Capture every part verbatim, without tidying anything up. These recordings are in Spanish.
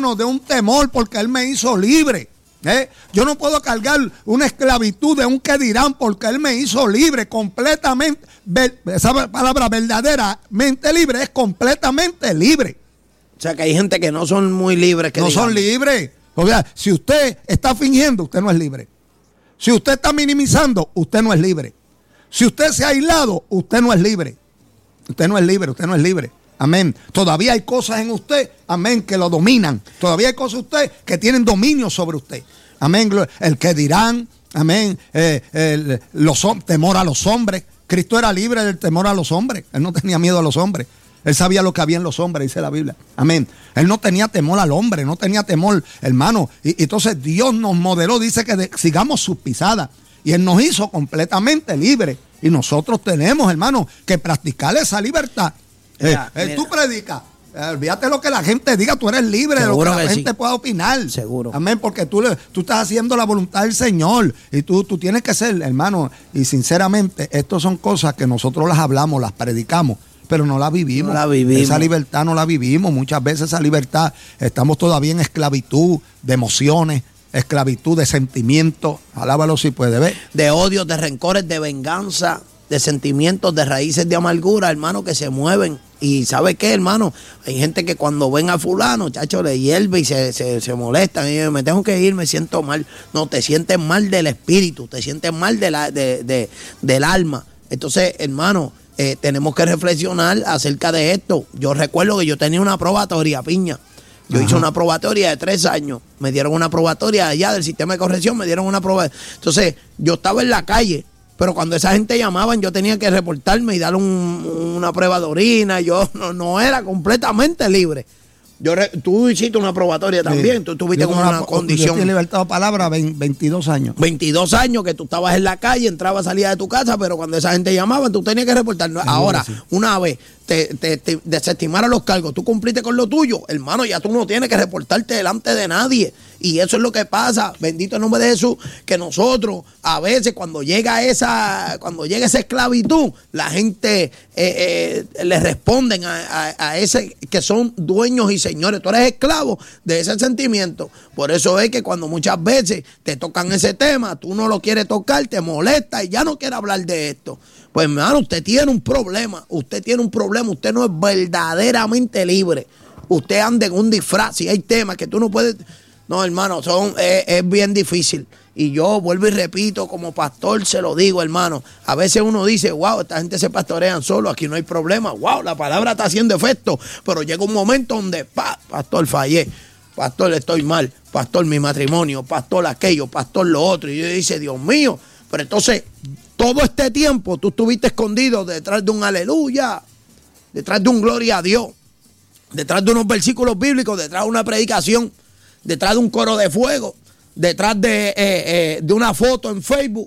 hermano, de un temor porque Él me hizo libre. ¿Eh? Yo no puedo cargar una esclavitud de un que dirán porque Él me hizo libre, completamente. Esa palabra verdaderamente libre es completamente libre. O sea que hay gente que no son muy libres. Que no digamos. son libres. O sea, si usted está fingiendo, usted no es libre. Si usted está minimizando, usted no es libre. Si usted se ha aislado, usted no es libre. Usted no es libre, usted no es libre. Amén. Todavía hay cosas en usted, amén, que lo dominan. Todavía hay cosas en usted que tienen dominio sobre usted. Amén. El que dirán, amén, eh, el, los, temor a los hombres. Cristo era libre del temor a los hombres. Él no tenía miedo a los hombres. Él sabía lo que había en los hombres, dice la Biblia. Amén. Él no tenía temor al hombre, no tenía temor, hermano. Y, y entonces Dios nos modeló, dice que de, sigamos sus pisadas. Y Él nos hizo completamente libres. Y nosotros tenemos, hermano, que practicar esa libertad. Mira, eh, eh, tú predicas, eh, olvídate lo que la gente diga, tú eres libre de lo que la que gente sí. pueda opinar. Seguro. Amén, porque tú, tú estás haciendo la voluntad del Señor y tú, tú tienes que ser, hermano, y sinceramente, estas son cosas que nosotros las hablamos, las predicamos, pero no las vivimos. No la vivimos. Esa libertad no la vivimos, muchas veces esa libertad, estamos todavía en esclavitud de emociones, esclavitud de sentimientos, alábalo si puede ver. De odio, de rencores, de venganza, de sentimientos, de raíces de amargura, hermano, que se mueven. Y ¿sabe qué, hermano? Hay gente que cuando ven a fulano, chacho, le hierve y se, se, se molestan. Y yo, me tengo que ir, me siento mal. No, te sientes mal del espíritu, te sientes mal de la, de, de, del alma. Entonces, hermano, eh, tenemos que reflexionar acerca de esto. Yo recuerdo que yo tenía una probatoria, piña. Yo Ajá. hice una probatoria de tres años. Me dieron una probatoria allá del sistema de corrección, me dieron una probatoria. Entonces, yo estaba en la calle. Pero cuando esa gente llamaban, yo tenía que reportarme y dar un, una prueba de orina. Yo no, no era completamente libre. Yo re, tú hiciste una probatoria también. Sí. Tú tuviste con una, una condición. Yo estoy libertado de palabra veintidós años. veintidós años que tú estabas en la calle, entrabas, salías de tu casa, pero cuando esa gente llamaba, tú tenías que reportar. Ahora, sí. una vez te, te, te desestimaron los cargos, tú cumpliste con lo tuyo, hermano, ya tú no tienes que reportarte delante de nadie. Y eso es lo que pasa, bendito el nombre de Jesús, que nosotros a veces cuando llega esa, cuando llega esa esclavitud, la gente eh, eh, le responden a, a, a ese que son dueños y señores. Tú eres esclavo de ese sentimiento. Por eso es que cuando muchas veces te tocan ese tema, tú no lo quieres tocar, te molesta y ya no quieres hablar de esto. Pues hermano, usted tiene un problema, usted tiene un problema, usted no es verdaderamente libre. Usted anda en un disfraz, si hay temas que tú no puedes... No, hermano, son, es, es bien difícil. Y yo vuelvo y repito, como pastor se lo digo, hermano. A veces uno dice, wow, esta gente se pastorean solo, aquí no hay problema. Wow, la palabra está haciendo efecto. Pero llega un momento donde, pa, pastor, fallé. Pastor, estoy mal. Pastor, mi matrimonio. Pastor, aquello. Pastor, lo otro. Y yo dice, Dios mío. Pero entonces, todo este tiempo tú estuviste escondido detrás de un aleluya, detrás de un gloria a Dios, detrás de unos versículos bíblicos, detrás de una predicación, detrás de un coro de fuego, detrás de, eh, eh, de una foto en Facebook,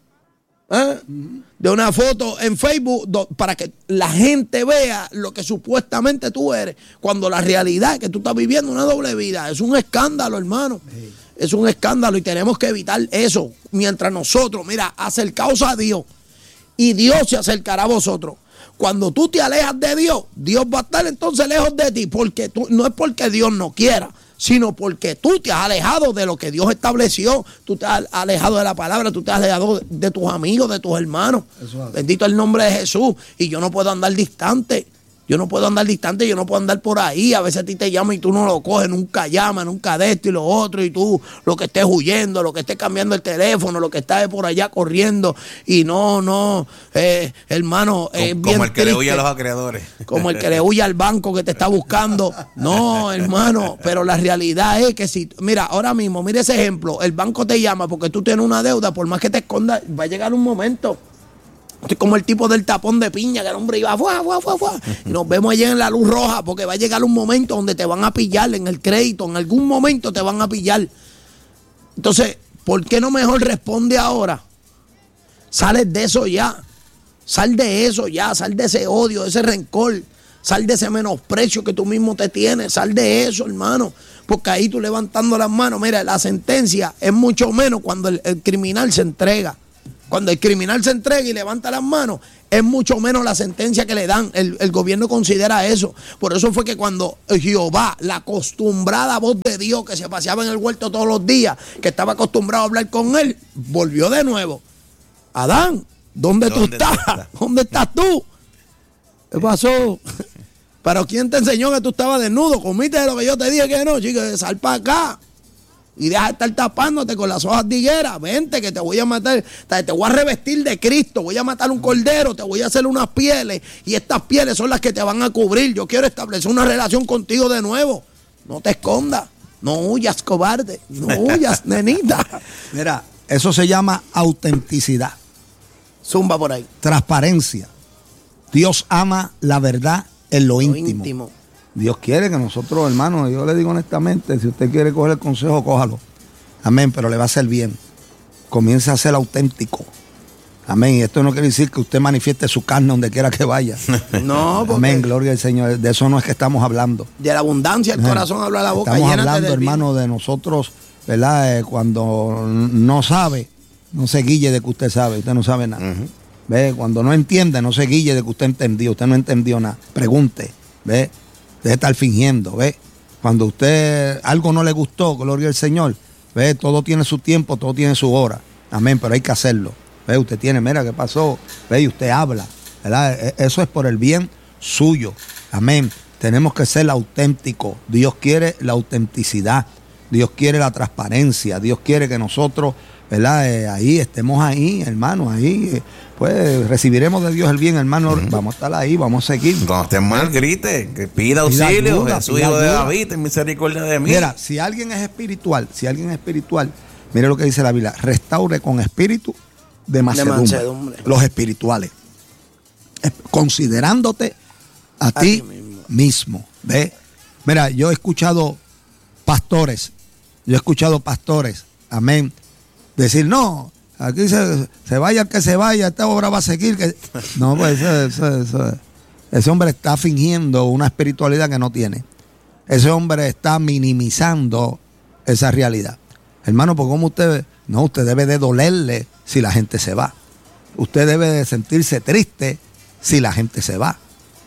¿eh? uh-huh. de una foto en Facebook do, para que la gente vea lo que supuestamente tú eres, cuando la realidad es que tú estás viviendo una doble vida. Es un escándalo, hermano. Sí. Es un escándalo y tenemos que evitar eso. Mientras nosotros, mira, acercaos a Dios y Dios se acercará a vosotros. Cuando tú te alejas de Dios, Dios va a estar entonces lejos de ti, porque tú, no es porque Dios no quiera, sino porque tú te has alejado de lo que Dios estableció. Tú te has alejado de la palabra, tú te has alejado de tus amigos, de tus hermanos. Bendito el nombre de Jesús. Y yo no puedo andar distante. Yo no puedo andar distante, yo no puedo andar por ahí. A veces a ti te llaman y tú no lo coges, nunca llaman, nunca de esto y lo otro. Y tú lo que estés huyendo, lo que estés cambiando el teléfono, lo que estás por allá corriendo. Y no, no, eh, hermano, es como, bien como el que triste, le huye a los acreedores. Como el que le huye al banco que te está buscando. No, hermano, pero la realidad es que si, mira, ahora mismo, mira ese ejemplo. El banco te llama porque tú tienes una deuda, por más que te escondas, va a llegar un momento. Estoy como el tipo del tapón de piña, que el hombre iba fuá, fuá, fuá, fuá. Y nos vemos allá en la luz roja, porque va a llegar un momento donde te van a pillar en el crédito. En algún momento te van a pillar. Entonces, ¿por qué no mejor responde ahora? Sales de eso ya. Sal de eso ya. Sal de ese odio, de ese rencor. Sal de ese menosprecio que tú mismo te tienes. Sal de eso, hermano. Porque ahí tú levantando las manos. Mira, la sentencia es mucho menos cuando el, el criminal se entrega. Cuando el criminal se entrega y levanta las manos, es mucho menos la sentencia que le dan. El, el gobierno considera eso. Por eso fue que cuando Jehová, la acostumbrada voz de Dios que se paseaba en el huerto todos los días, que estaba acostumbrado a hablar con él, volvió de nuevo. Adán, ¿dónde, ¿Dónde tú estás? Está? ¿Dónde estás tú? ¿Qué pasó? Pero ¿quién te enseñó que tú estabas desnudo? Comiste de lo que yo te dije que no, chicos, sal para acá. Y deja de estar tapándote con las hojas de higuera. Vente que te voy a matar, te voy a revestir de Cristo, voy a matar un cordero, te voy a hacer unas pieles y estas pieles son las que te van a cubrir. Yo quiero establecer una relación contigo de nuevo. No te escondas, no huyas, cobarde, no huyas, nenita. Mira, eso se llama autenticidad. Zumba por ahí. Transparencia. Dios ama la verdad en lo, lo íntimo. íntimo. Dios quiere que nosotros, hermanos, yo le digo honestamente, si usted quiere coger el consejo, cójalo. Amén, pero le va a hacer bien. Comience a ser auténtico. Amén. Y esto no quiere decir que usted manifieste su carne donde quiera que vaya. No, porque amén, gloria al Señor. De eso no es que estamos hablando. De la abundancia del corazón habla la boca. Estamos hablando, hermano, de nosotros, ¿verdad? Eh, cuando no sabe, no se guille de que usted sabe. Usted no sabe nada. Uh-huh. ¿Ve? Cuando no entiende, no se guille de que usted entendió. Usted no entendió nada. Pregunte. ¿Ve? Debe estar fingiendo, ¿ve? Cuando usted algo no le gustó, gloria al Señor, ¿ve? Todo tiene su tiempo, todo tiene su hora. Amén, pero hay que hacerlo. ¿Ve? Usted tiene, mira, ¿qué pasó? ¿Ve? Y usted habla, ¿verdad? Eso es por el bien suyo. Amén. Tenemos que ser auténticos. Dios quiere la autenticidad. Dios quiere la transparencia. Dios quiere que nosotros, ¿verdad? Eh, ahí estemos ahí, hermano, ahí. Eh, pues recibiremos de Dios el bien, hermano. Uh-huh. Vamos a estar ahí, vamos a seguir. Cuando esté mal, grite, que pida auxilio. Jesús, hijo de David, ten misericordia de mí. Mira, si alguien es espiritual, si alguien es espiritual, mire lo que dice la Biblia: restaure con espíritu de mansedumbre. De mansedumbre. Los espirituales. Considerándote a, a ti mismo. mismo. ¿Ve? Mira, yo he escuchado pastores, yo he escuchado pastores, amén, decir, no, aquí se, se vaya el que se vaya, esta obra va a seguir. Que... No, pues ese, ese, ese, ese hombre está fingiendo una espiritualidad que no tiene. Ese hombre está minimizando esa realidad. Hermano, pues como usted, no, usted debe de dolerle si la gente se va. Usted debe de sentirse triste si la gente se va.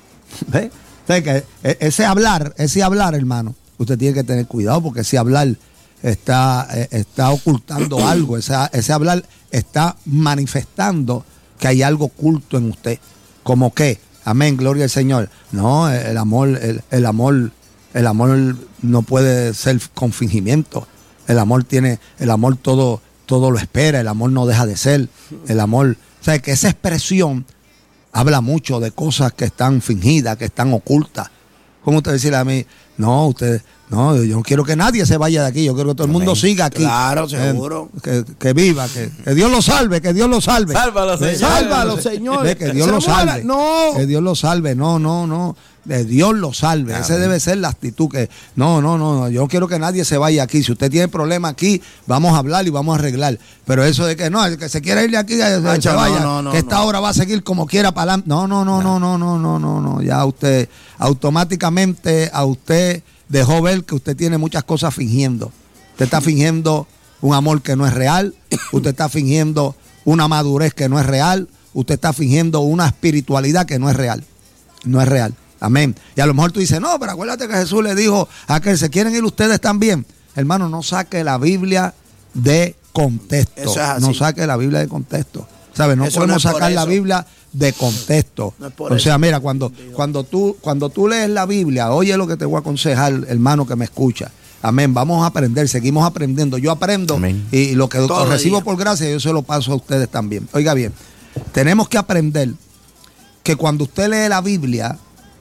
¿Ve? O sea, que ese hablar, ese hablar, hermano, usted tiene que tener cuidado porque ese hablar está, está ocultando algo. Ese, ese hablar está manifestando que hay algo oculto en usted. ¿Cómo qué? Amén, gloria al Señor. No, el amor, el, el amor, el amor no puede ser con fingimiento. El amor tiene, el amor todo, todo lo espera, el amor no deja de ser. El amor, o sea, que esa expresión habla mucho de cosas que están fingidas, que están ocultas. ¿Cómo usted decirle a mí? No, usted, no, yo no quiero que nadie se vaya de aquí, yo quiero que todo el mundo siga aquí. Claro, seguro. Eh, que, que viva, que, que Dios lo salve, que Dios lo salve. Sálvalo, Señor. Sálvalo, Señor. De que Dios lo salve. No. Que Dios lo salve, no, no, no. De Dios lo salve. Amén. Esa debe ser la actitud que, no, no, no, no, yo no quiero que nadie se vaya aquí. Si usted tiene problema aquí, vamos a hablar y vamos a arreglar. Pero eso de que no, el que se quiera ir de aquí, que se, se vaya, no, no, no, que esta no. hora va a seguir como quiera para adelante. No, no, no, no, no, no, no, no, no. Ya usted, automáticamente a usted dejó ver que usted tiene muchas cosas fingiendo. Usted está fingiendo un amor que no es real. Usted está fingiendo una madurez que no es real. Usted está fingiendo una espiritualidad que no es real. No es real. Amén. Y a lo mejor tú dices, no, pero acuérdate que Jesús le dijo a que se quieren ir ustedes también. Hermano, no saque la Biblia de contexto. Eso es así. No saque la Biblia de contexto. ¿Sabes? No eso podemos no sacar la Biblia de contexto. No o sea, eso. mira, cuando, cuando, tú, cuando tú lees la Biblia, oye lo que te voy a aconsejar, hermano que me escucha. Amén. Vamos a aprender, seguimos aprendiendo. Yo aprendo Amén. y lo que Todo recibo día. por gracia, yo se lo paso a ustedes también. Oiga bien, tenemos que aprender que cuando usted lee la Biblia,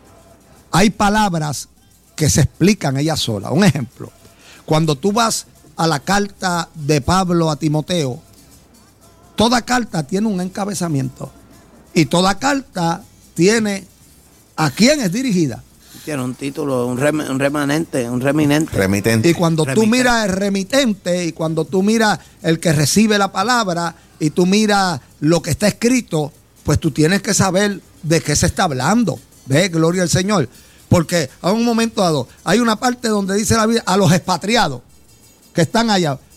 hay palabras que se explican ellas solas. Un ejemplo, cuando tú vas a la carta de Pablo a Timoteo, toda carta tiene un encabezamiento y toda carta tiene a quién es dirigida. Tiene un título, un, rem, un remanente, un remitente. remitente. Y cuando remitente. tú miras el remitente y cuando tú miras el que recibe la palabra y tú miras lo que está escrito, pues tú tienes que saber de qué se está hablando. ¿Ve? Gloria al Señor. Porque a un momento dado hay una parte donde dice la Biblia a los expatriados que están allá. Pues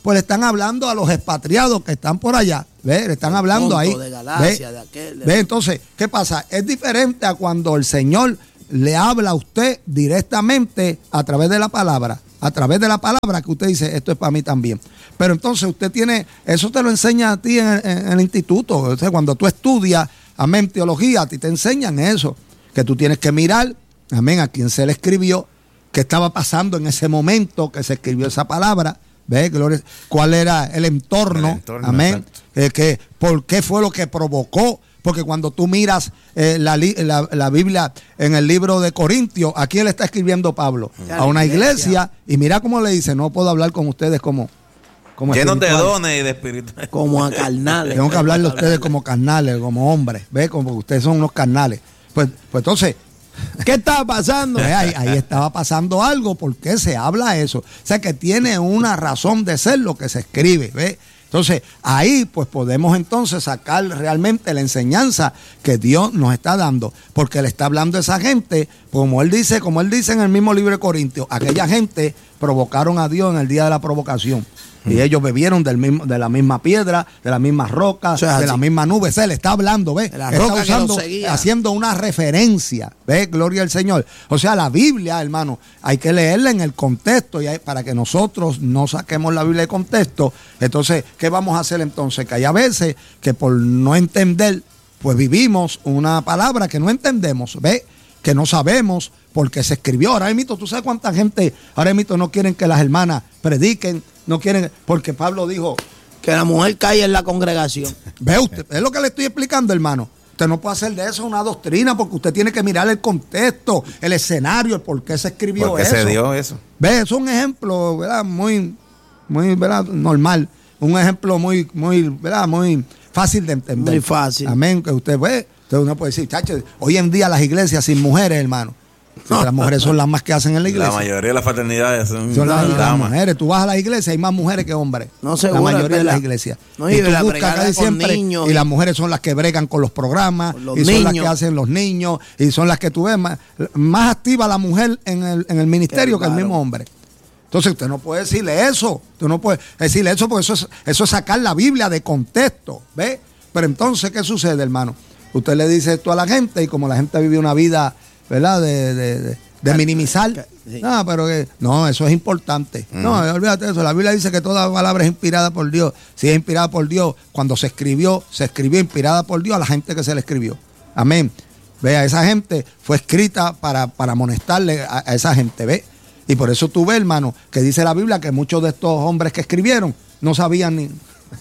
pues le están hablando a los expatriados que están por allá. ¿Ve? Le están hablando ahí. De Galacia, ¿Ve? de aquel, de... ¿Ve? Entonces, ¿qué pasa? Es diferente a cuando el Señor le habla a usted directamente a través de la palabra. A través de la palabra que usted dice, esto es para mí también. Pero entonces usted tiene, eso te lo enseña a ti en, en, en el instituto. O sea, cuando tú estudias, amén, teología, a ti te enseñan eso. Que tú tienes que mirar, amén, a quién se le escribió, qué estaba pasando en ese momento que se escribió esa palabra. ¿Ve? Gloria, ¿cuál era el entorno? El entorno, amén. Eh, que, ¿Por qué fue lo que provocó? Porque cuando tú miras eh, la, la, la Biblia en el libro de Corintios, ¿a quién le está escribiendo Pablo? A una iglesia. Y mira cómo le dice, no puedo hablar con ustedes como, como llenos de dones y de espíritu. Como a carnales. Tengo que hablarle a ustedes como carnales, como hombres. ¿Ve? Como ustedes son unos carnales. Pues, pues entonces, ¿qué estaba pasando? Ahí, ahí estaba pasando algo. ¿Por qué se habla eso? O sea, que tiene una razón de ser lo que se escribe. ¿Ve? Entonces, ahí pues podemos entonces sacar realmente la enseñanza que Dios nos está dando, porque le está hablando a esa gente, como él dice, como él dice en el mismo libro de Corintios, aquella gente provocaron a Dios en el día de la provocación. Y mm. ellos bebieron del mismo, de la misma piedra, de la misma roca, o sea, de la misma nube. Se le está hablando, ¿ves? La está roca usando, que lo seguía. Haciendo una referencia, ¿ves? Gloria al Señor. O sea, la Biblia, hermano, hay que leerla en el contexto y hay, para que nosotros no saquemos la Biblia de contexto. Entonces, ¿qué vamos a hacer entonces? Que hay a veces que por no entender, pues vivimos una palabra que no entendemos, ¿ves? Que no sabemos por qué se escribió. Ahora mismo, ¿tú sabes cuánta gente ahora mismo no quieren que las hermanas prediquen? No quieren, porque Pablo dijo que la mujer cae en la congregación. Ve usted, es lo que le estoy explicando, hermano. Usted no puede hacer de eso una doctrina porque usted tiene que mirar el contexto, el escenario, el por qué se escribió ¿Por qué eso. se dio eso? Ve, es un ejemplo, ¿verdad? Muy, muy, ¿verdad? Normal. Un ejemplo muy, muy, ¿verdad? Muy fácil de entender. Muy fácil. Amén, que usted ve. Usted no puede decir, chacho, hoy en día las iglesias sin mujeres, hermano. No, las mujeres son las más que hacen en la iglesia. La mayoría de las fraternidades son, son las, las las mujeres. Tú vas a la iglesia, hay más mujeres que hombres. No seguro, la mayoría de las iglesias. No, y, y tú la buscas casi siempre niños, y, y las mujeres son las que bregan con los programas los y son niños. las que hacen los niños y son las que tú ves más, más activa la mujer en el, en el ministerio que, claro, que el mismo hombre. Entonces usted no puede decirle eso. Usted no puede decirle eso porque eso es, eso es sacar la Biblia de contexto. ¿Ve? Pero entonces, ¿qué sucede, hermano? Usted le dice esto a la gente y como la gente vive una vida, ¿verdad? De, de, de, de minimizar. Sí. No, pero que, no, eso es importante. Uh-huh. No, olvídate de eso. La Biblia dice que toda palabra es inspirada por Dios. Si es inspirada por Dios, cuando se escribió, se escribió inspirada por Dios a la gente que se le escribió. Amén. Vea, esa gente fue escrita para, para amonestarle a, a esa gente, ¿ve? Y por eso tú ves, hermano, que dice la Biblia que muchos de estos hombres que escribieron no sabían ni...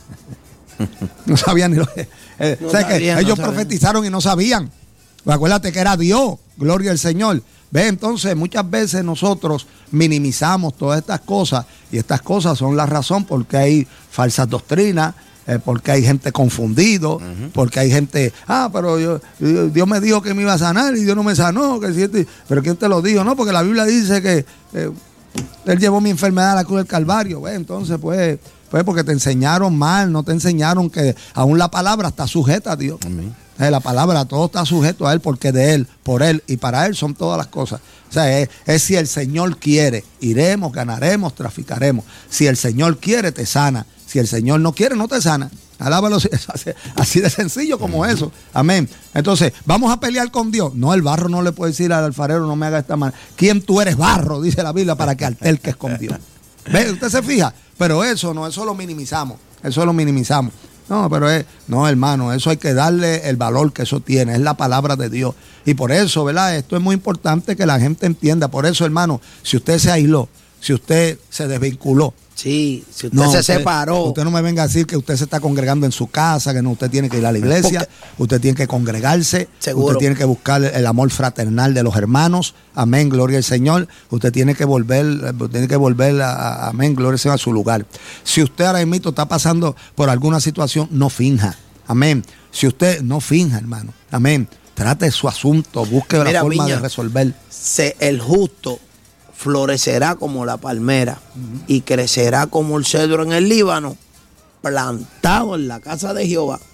no sabían ni lo que... Eh, no o sea, sabían, que ellos no profetizaron y no sabían. Pues acuérdate que era Dios, gloria al Señor. Ve, entonces muchas veces nosotros minimizamos todas estas cosas y estas cosas son la razón porque hay falsas doctrinas, eh, porque hay gente confundido, uh-huh. porque hay gente, ah, pero yo, yo, Dios me dijo que me iba a sanar y Dios no me sanó, que si, pero ¿quién te lo dijo? No, porque la Biblia dice que eh, Él llevó mi enfermedad a la cruz del Calvario. Ve, entonces pues, pues porque te enseñaron mal, no te enseñaron que aún la palabra está sujeta a Dios. Amén. La palabra, todo está sujeto a Él porque de Él, por Él y para Él son todas las cosas. O sea, es, es si el Señor quiere, iremos, ganaremos, traficaremos. Si el Señor quiere, te sana. Si el Señor no quiere, no te sana. Alábalo, así de sencillo como eso. Amén. Entonces, ¿vamos a pelear con Dios? No, el barro no le puede decir al alfarero, no me haga esta manera. ¿Quién tú eres, barro? Dice la Biblia, para que alterques con Dios. ¿Ve? ¿Usted se fija? Pero eso no, eso lo minimizamos. Eso lo minimizamos. No, pero es, no, hermano, eso hay que darle el valor que eso tiene, es la palabra de Dios. Y por eso, ¿verdad? Esto es muy importante que la gente entienda. Por eso, hermano, si usted se aisló, si usted se desvinculó. Sí, si usted no, se usted, separó. Usted no me venga a decir que usted se está congregando en su casa, que no, usted tiene que ir a la iglesia, porque usted tiene que congregarse, seguro. Usted tiene que buscar el amor fraternal de los hermanos, amén, gloria al Señor. Usted tiene que volver, tiene que volver a, a, amén, gloria al Señor, a su lugar. Si usted ahora mismo está pasando por alguna situación, no finja, amén. Si usted no finja, hermano, amén, trate su asunto, busque Mira, la forma Viña, de resolver. Se, el justo florecerá como la palmera uh-huh. y crecerá como el cedro en el Líbano, plantado en la casa de Jehová.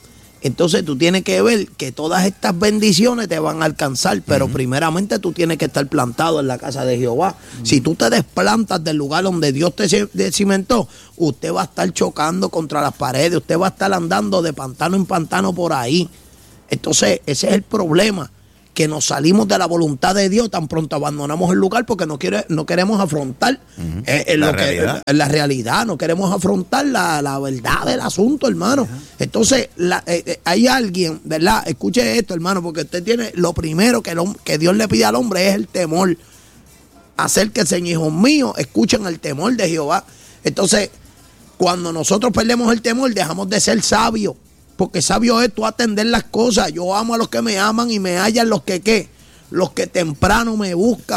Entonces tú tienes que ver que todas estas bendiciones te van a alcanzar, pero uh-huh. primeramente tú tienes que estar plantado en la casa de Jehová. Uh-huh. Si tú te desplantas del lugar donde Dios te cimentó, usted va a estar chocando contra las paredes, usted va a estar andando de pantano en pantano por ahí. Entonces ese es el problema, que nos salimos de la voluntad de Dios, tan pronto abandonamos el lugar porque no quiere, no queremos afrontar uh-huh. eh, eh, la, lo realidad. Que, eh, la realidad, no queremos afrontar la, la verdad del asunto, hermano. Uh-huh. Entonces, la, eh, eh, hay alguien, ¿verdad? Escuche esto, hermano, porque usted tiene, lo primero que, el, que Dios le pide al hombre es el temor. Acérquense, hijos míos, escuchen el temor de Jehová. Entonces, cuando nosotros perdemos el temor, dejamos de ser sabios. Porque sabio es tú atender las cosas. Yo amo a los que me aman y me hallan los que qué. Los que temprano me buscan.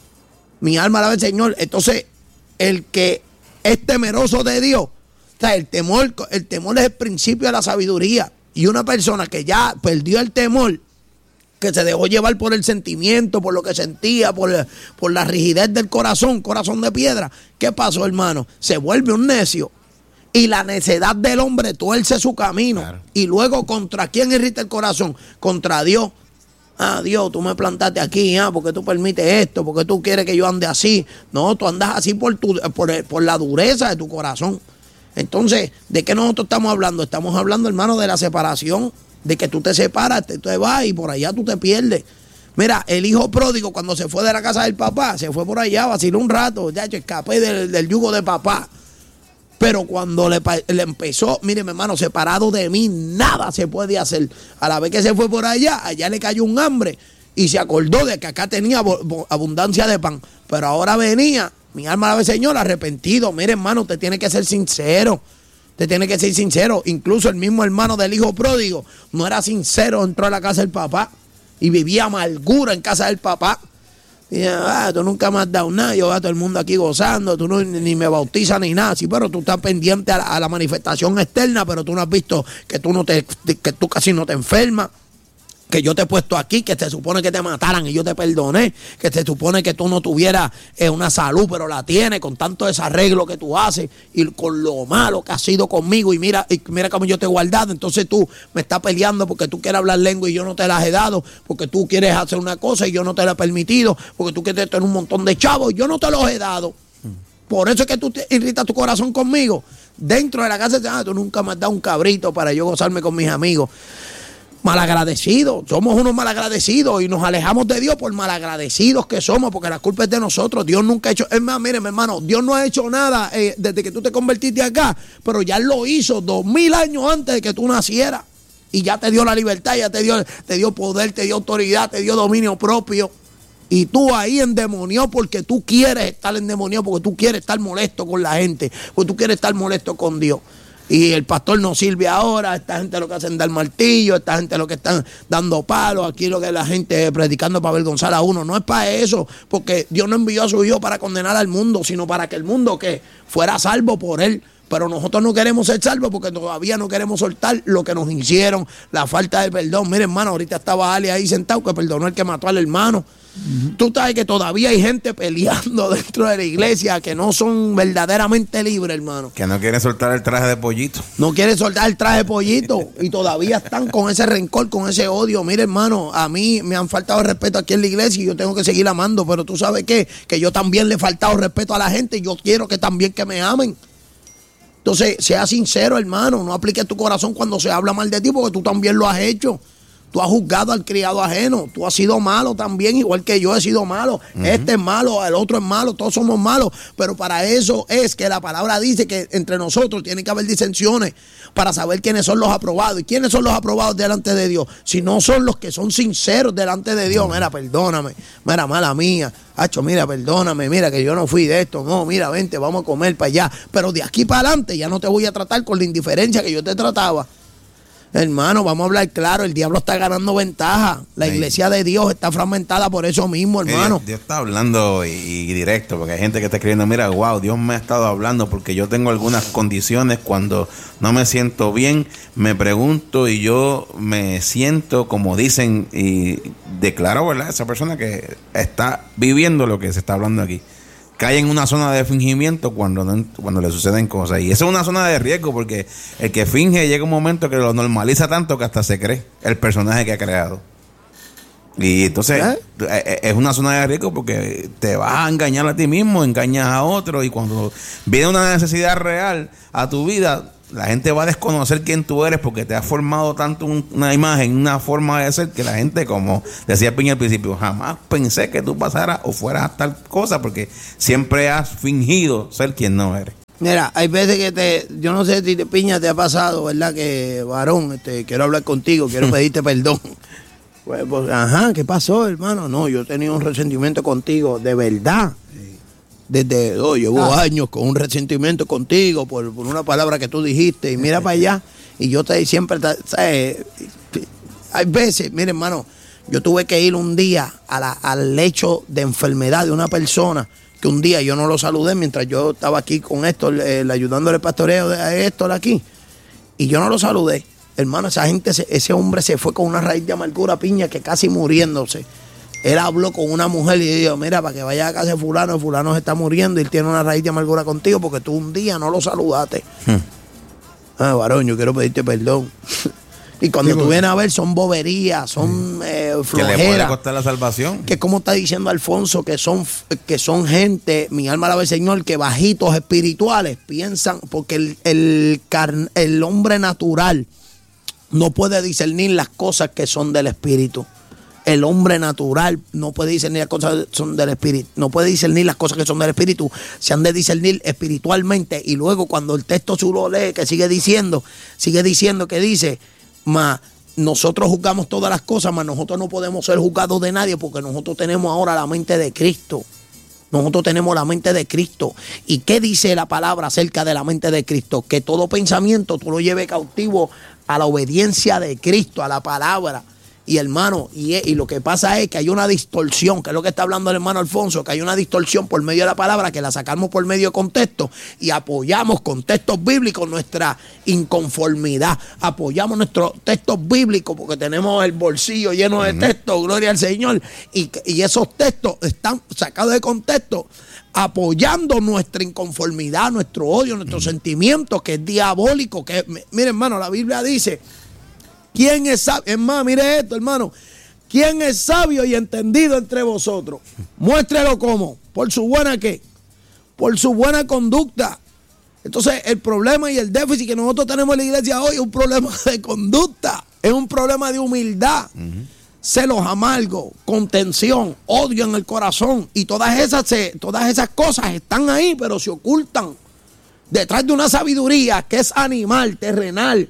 Mi alma alaba al Señor. Entonces, el que es temeroso de Dios, o sea, el temor, el temor es el principio de la sabiduría. Y una persona que ya perdió el temor, que se dejó llevar por el sentimiento, por lo que sentía, por, por la rigidez del corazón, corazón de piedra, ¿qué pasó, hermano? Se vuelve un necio. Y la necedad del hombre tuerce su camino. Claro. Y luego, ¿contra quién irrita el corazón? Contra Dios. Ah, Dios, tú me plantaste aquí, ah, porque tú permites esto, porque tú quieres que yo ande así. No, tú andas así por, tu, por, por la dureza de tu corazón. Entonces, ¿de qué nosotros estamos hablando? Estamos hablando, hermano, de la separación, de que tú te separas, te, te vas y por allá tú te pierdes. Mira, el hijo pródigo, cuando se fue de la casa del papá, se fue por allá, vaciló un rato, ya yo escapé del, del yugo de papá. Pero cuando le, le empezó, mire, mi hermano, separado de mí, nada se puede hacer. A la vez que se fue por allá, allá le cayó un hambre y se acordó de que acá tenía abundancia de pan. Pero ahora venía, mi alma alaba al Señor, arrepentido. Mire, hermano, usted tiene que ser sincero. Usted tiene que ser sincero. Incluso el mismo hermano del hijo pródigo no era sincero, entró a la casa del papá y vivía amargura en casa del papá. Y ah, tú nunca me has dado nada, yo veo a todo el mundo aquí gozando, tú no, ni me bautizas ni nada, sí, pero tú estás pendiente a la, a la manifestación externa, pero tú no has visto que tú no te, que tú casi no te enfermas, que yo te he puesto aquí, que se supone que te mataran y yo te perdoné, que se supone que tú no tuvieras eh, una salud, pero la tienes con tanto desarreglo que tú haces y con lo malo que has sido conmigo y mira, y mira cómo yo te he guardado. Entonces tú me estás peleando porque tú quieres hablar lengua y yo no te las he dado, porque tú quieres hacer una cosa y yo no te la he permitido, porque tú quieres tener un montón de chavos y yo no te los he dado. Por eso es que tú te irritas tu corazón conmigo. Dentro de la casa, ah, tú nunca me has dado un cabrito para yo gozarme con mis amigos. Malagradecidos, somos unos malagradecidos y nos alejamos de Dios por malagradecidos que somos, porque la culpa es de nosotros. Dios nunca ha hecho, es más, mire, mi hermano, Dios no ha hecho nada eh, desde que tú te convertiste acá, pero ya Él lo hizo dos mil años antes de que tú nacieras y ya te dio la libertad, ya te dio, te dio poder, te dio autoridad, te dio dominio propio. Y tú ahí endemoniado porque tú quieres estar endemoniado, porque tú quieres estar molesto con la gente, porque tú quieres estar molesto con Dios. Y el pastor no sirve ahora, esta gente lo que hacen dar martillo, esta gente lo que están dando palos, aquí lo que la gente predicando para avergonzar a uno. No es para eso, porque Dios no envió a su hijo para condenar al mundo, sino para que el mundo que fuera salvo por él. Pero nosotros no queremos ser salvos porque todavía no queremos soltar lo que nos hicieron, la falta de perdón. Mire, hermano, ahorita estaba Ali ahí sentado que perdonó el que mató al hermano. Uh-huh. Tú sabes que todavía hay gente peleando dentro de la iglesia que no son verdaderamente libres, hermano. Que no quieren soltar el traje de pollito. No quieren soltar el traje de pollito y todavía están con ese rencor, con ese odio. Mire, hermano, a mí me han faltado el respeto aquí en la iglesia y yo tengo que seguir amando, pero tú sabes qué, que yo también le he faltado respeto a la gente y yo quiero que también que me amen. Entonces, sea sincero, hermano, no apliques tu corazón cuando se habla mal de ti, porque tú también lo has hecho. Tú has juzgado al criado ajeno, tú has sido malo también, igual que yo he sido malo. Uh-huh. Este es malo, el otro es malo, todos somos malos. Pero para eso es que la palabra dice que entre nosotros tiene que haber disensiones para saber quiénes son los aprobados. ¿Y quiénes son los aprobados delante de Dios? Si no son los que son sinceros delante de Dios. Uh-huh. Mira, perdóname, mira, mala mía. Hacho, mira, perdóname, mira que yo no fui de esto. No, mira, vente, vamos a comer para allá. Pero de aquí para adelante ya no te voy a tratar con la indiferencia que yo te trataba. Hermano, vamos a hablar claro, el diablo está ganando ventaja. La iglesia de Dios está fragmentada por eso mismo, hermano. Dios, Dios está hablando y, y directo, porque hay gente que está escribiendo, mira, wow, Dios me ha estado hablando porque yo tengo algunas condiciones cuando no me siento bien, me pregunto y yo me siento, como dicen, y declaro, ¿verdad? Esa persona que está viviendo lo que se está hablando aquí. cae en una zona de fingimiento cuando no, cuando le suceden cosas. Y eso es una zona de riesgo porque el que finge llega un momento que lo normaliza tanto que hasta se cree el personaje que ha creado. Y entonces ¿Eh? es una zona de riesgo porque te vas a engañar a ti mismo, engañas a otro, y cuando viene una necesidad real a tu vida, la gente va a desconocer quién tú eres porque te has formado tanto un, una imagen, una forma de ser, que la gente, como decía Piña al principio, jamás pensé que tú pasaras o fueras tal cosa porque siempre has fingido ser quien no eres. Mira, hay veces que te, yo no sé si te, Piña, te ha pasado, ¿verdad? Que, varón, este, quiero hablar contigo, quiero pedirte perdón. Pues, pues, ajá, ¿qué pasó, hermano? No, yo he tenido un resentimiento contigo, de verdad. Sí. Desde, oh, llevo ah. años con un resentimiento contigo por, por una palabra que tú dijiste, y mira para allá, y yo te siempre, ¿sabes? Hay veces, mire, hermano, yo tuve que ir un día a la, al lecho de enfermedad de una persona, que un día yo no lo saludé mientras yo estaba aquí con Héctor, eh, ayudándole el pastoreo de Héctor aquí, y yo no lo saludé. Hermano, esa gente, ese hombre se fue con una raíz de amargura, Piña, que casi muriéndose. Él habló con una mujer y dijo, mira, para que vaya a casa de fulano, fulano se está muriendo y él tiene una raíz de amargura contigo porque tú un día no lo saludaste. Hmm. Ah, varón, yo quiero pedirte perdón. Y cuando sí, tú vienes a ver, son boberías, son eh, flojeras. Que le puede costar la salvación. Que como está diciendo Alfonso, que son, que son gente, mi alma alaba al Señor, que bajitos espirituales piensan, porque el, el, carn, el hombre natural no puede discernir las cosas que son del espíritu. El hombre natural no puede discernir las cosas que son del espíritu. No puede discernir las cosas que son del espíritu. Se han de discernir espiritualmente. Y luego cuando el texto su lo lee, que sigue diciendo, sigue diciendo que dice, ma, nosotros juzgamos todas las cosas, mas nosotros no podemos ser juzgados de nadie porque nosotros tenemos ahora la mente de Cristo. Nosotros tenemos la mente de Cristo. ¿Y qué dice la palabra acerca de la mente de Cristo? Que todo pensamiento tú lo lleves cautivo a la obediencia de Cristo, a la palabra. Y hermano, y, y lo que pasa es que hay una distorsión, que es lo que está hablando el hermano Alfonso, que hay una distorsión por medio de la palabra, que la sacamos por medio de contexto y apoyamos con textos bíblicos nuestra inconformidad. Apoyamos nuestros textos bíblicos porque tenemos el bolsillo lleno de textos, gloria al Señor. Y, y esos textos están sacados de contexto, apoyando nuestra inconformidad, nuestro odio, nuestro sentimiento, que es diabólico. Que, mire, hermano, la Biblia dice, ¿quién es sabio? Es más, mire esto, hermano. ¿Quién es sabio y entendido entre vosotros? Muéstrelo cómo. ¿Por su buena qué? Por su buena conducta. Entonces, el problema y el déficit que nosotros tenemos en la iglesia hoy es un problema de conducta. Es un problema de humildad. Uh-huh. Celos amargos, contención, odio en el corazón. Y todas esas, todas esas cosas están ahí, pero se ocultan detrás de una sabiduría que es animal, terrenal,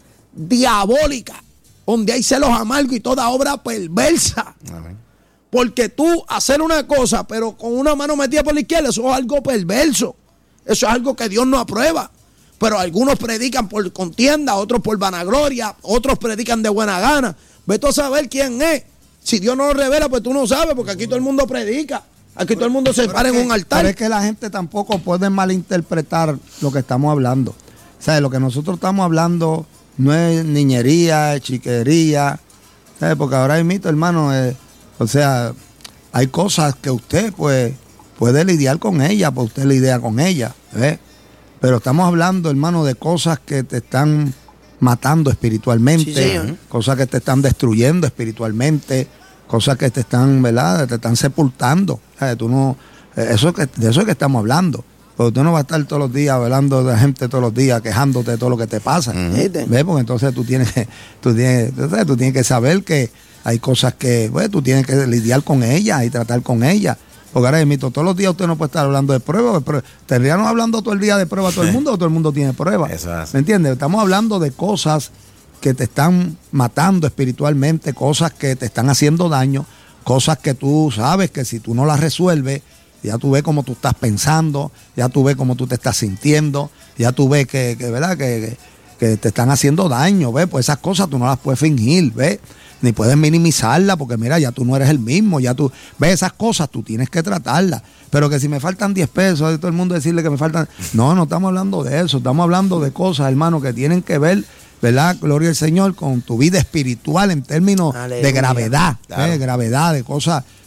diabólica, donde hay celos amargos y toda obra perversa. Amén. Porque tú hacer una cosa pero con una mano metida por la izquierda, eso es algo perverso, eso es algo que Dios no aprueba. Pero algunos predican por contienda, otros por vanagloria, otros predican de buena gana. Vete a saber quién es. Si Dios no lo revela, pues tú no sabes, porque aquí todo el mundo predica, aquí todo el mundo se para en un altar. Pero es que la gente tampoco puede malinterpretar lo que estamos hablando. O sea, lo que nosotros estamos hablando no es niñería, es chiquería, ¿sabes? Porque ahora mismo, hermano, eh, o sea, hay cosas que usted pues puede lidiar con ellas, pues usted lidia con ellas, ¿ves? Pero estamos hablando, hermano, de cosas que te están matando espiritualmente, sí, sí, cosas que te están destruyendo espiritualmente, cosas que te están, ¿verdad? Te están sepultando. ¿Sabes? Tú no, eso que, de eso es que estamos hablando. Porque tú no vas a estar todos los días hablando de la gente todos los días, quejándote de todo lo que te pasa. Uh-huh. ¿Ves? Porque entonces tú tienes, tú tienes, tú tienes que saber que hay cosas que, pues, tú tienes que lidiar con ellas y tratar con ellas. Porque ahora mismo, todos los días usted no puede estar hablando de pruebas. Pero ¿tendríamos hablando todo el día de pruebas todo el mundo o todo el mundo tiene pruebas? Exacto. ¿Me entiendes? Estamos hablando de cosas que te están matando espiritualmente, cosas que te están haciendo daño, cosas que tú sabes que si tú no las resuelves, ya tú ves cómo tú estás pensando, ya tú ves cómo tú te estás sintiendo, ya tú ves que, que ¿verdad? Que, que, que te están haciendo daño, ¿ves? Pues esas cosas tú no las puedes fingir, ¿ves? Ni puedes minimizarlas porque mira, ya tú no eres el mismo, ya tú, ves esas cosas, tú tienes que tratarlas. Pero que si me faltan diez pesos, de todo el mundo decirle que me faltan, no, no estamos hablando de eso, estamos hablando de cosas, hermano, que tienen que ver, ¿verdad? Gloria al Señor, con tu vida espiritual en términos Aleluya. de gravedad, claro. ¿eh? Gravedad, de cosas,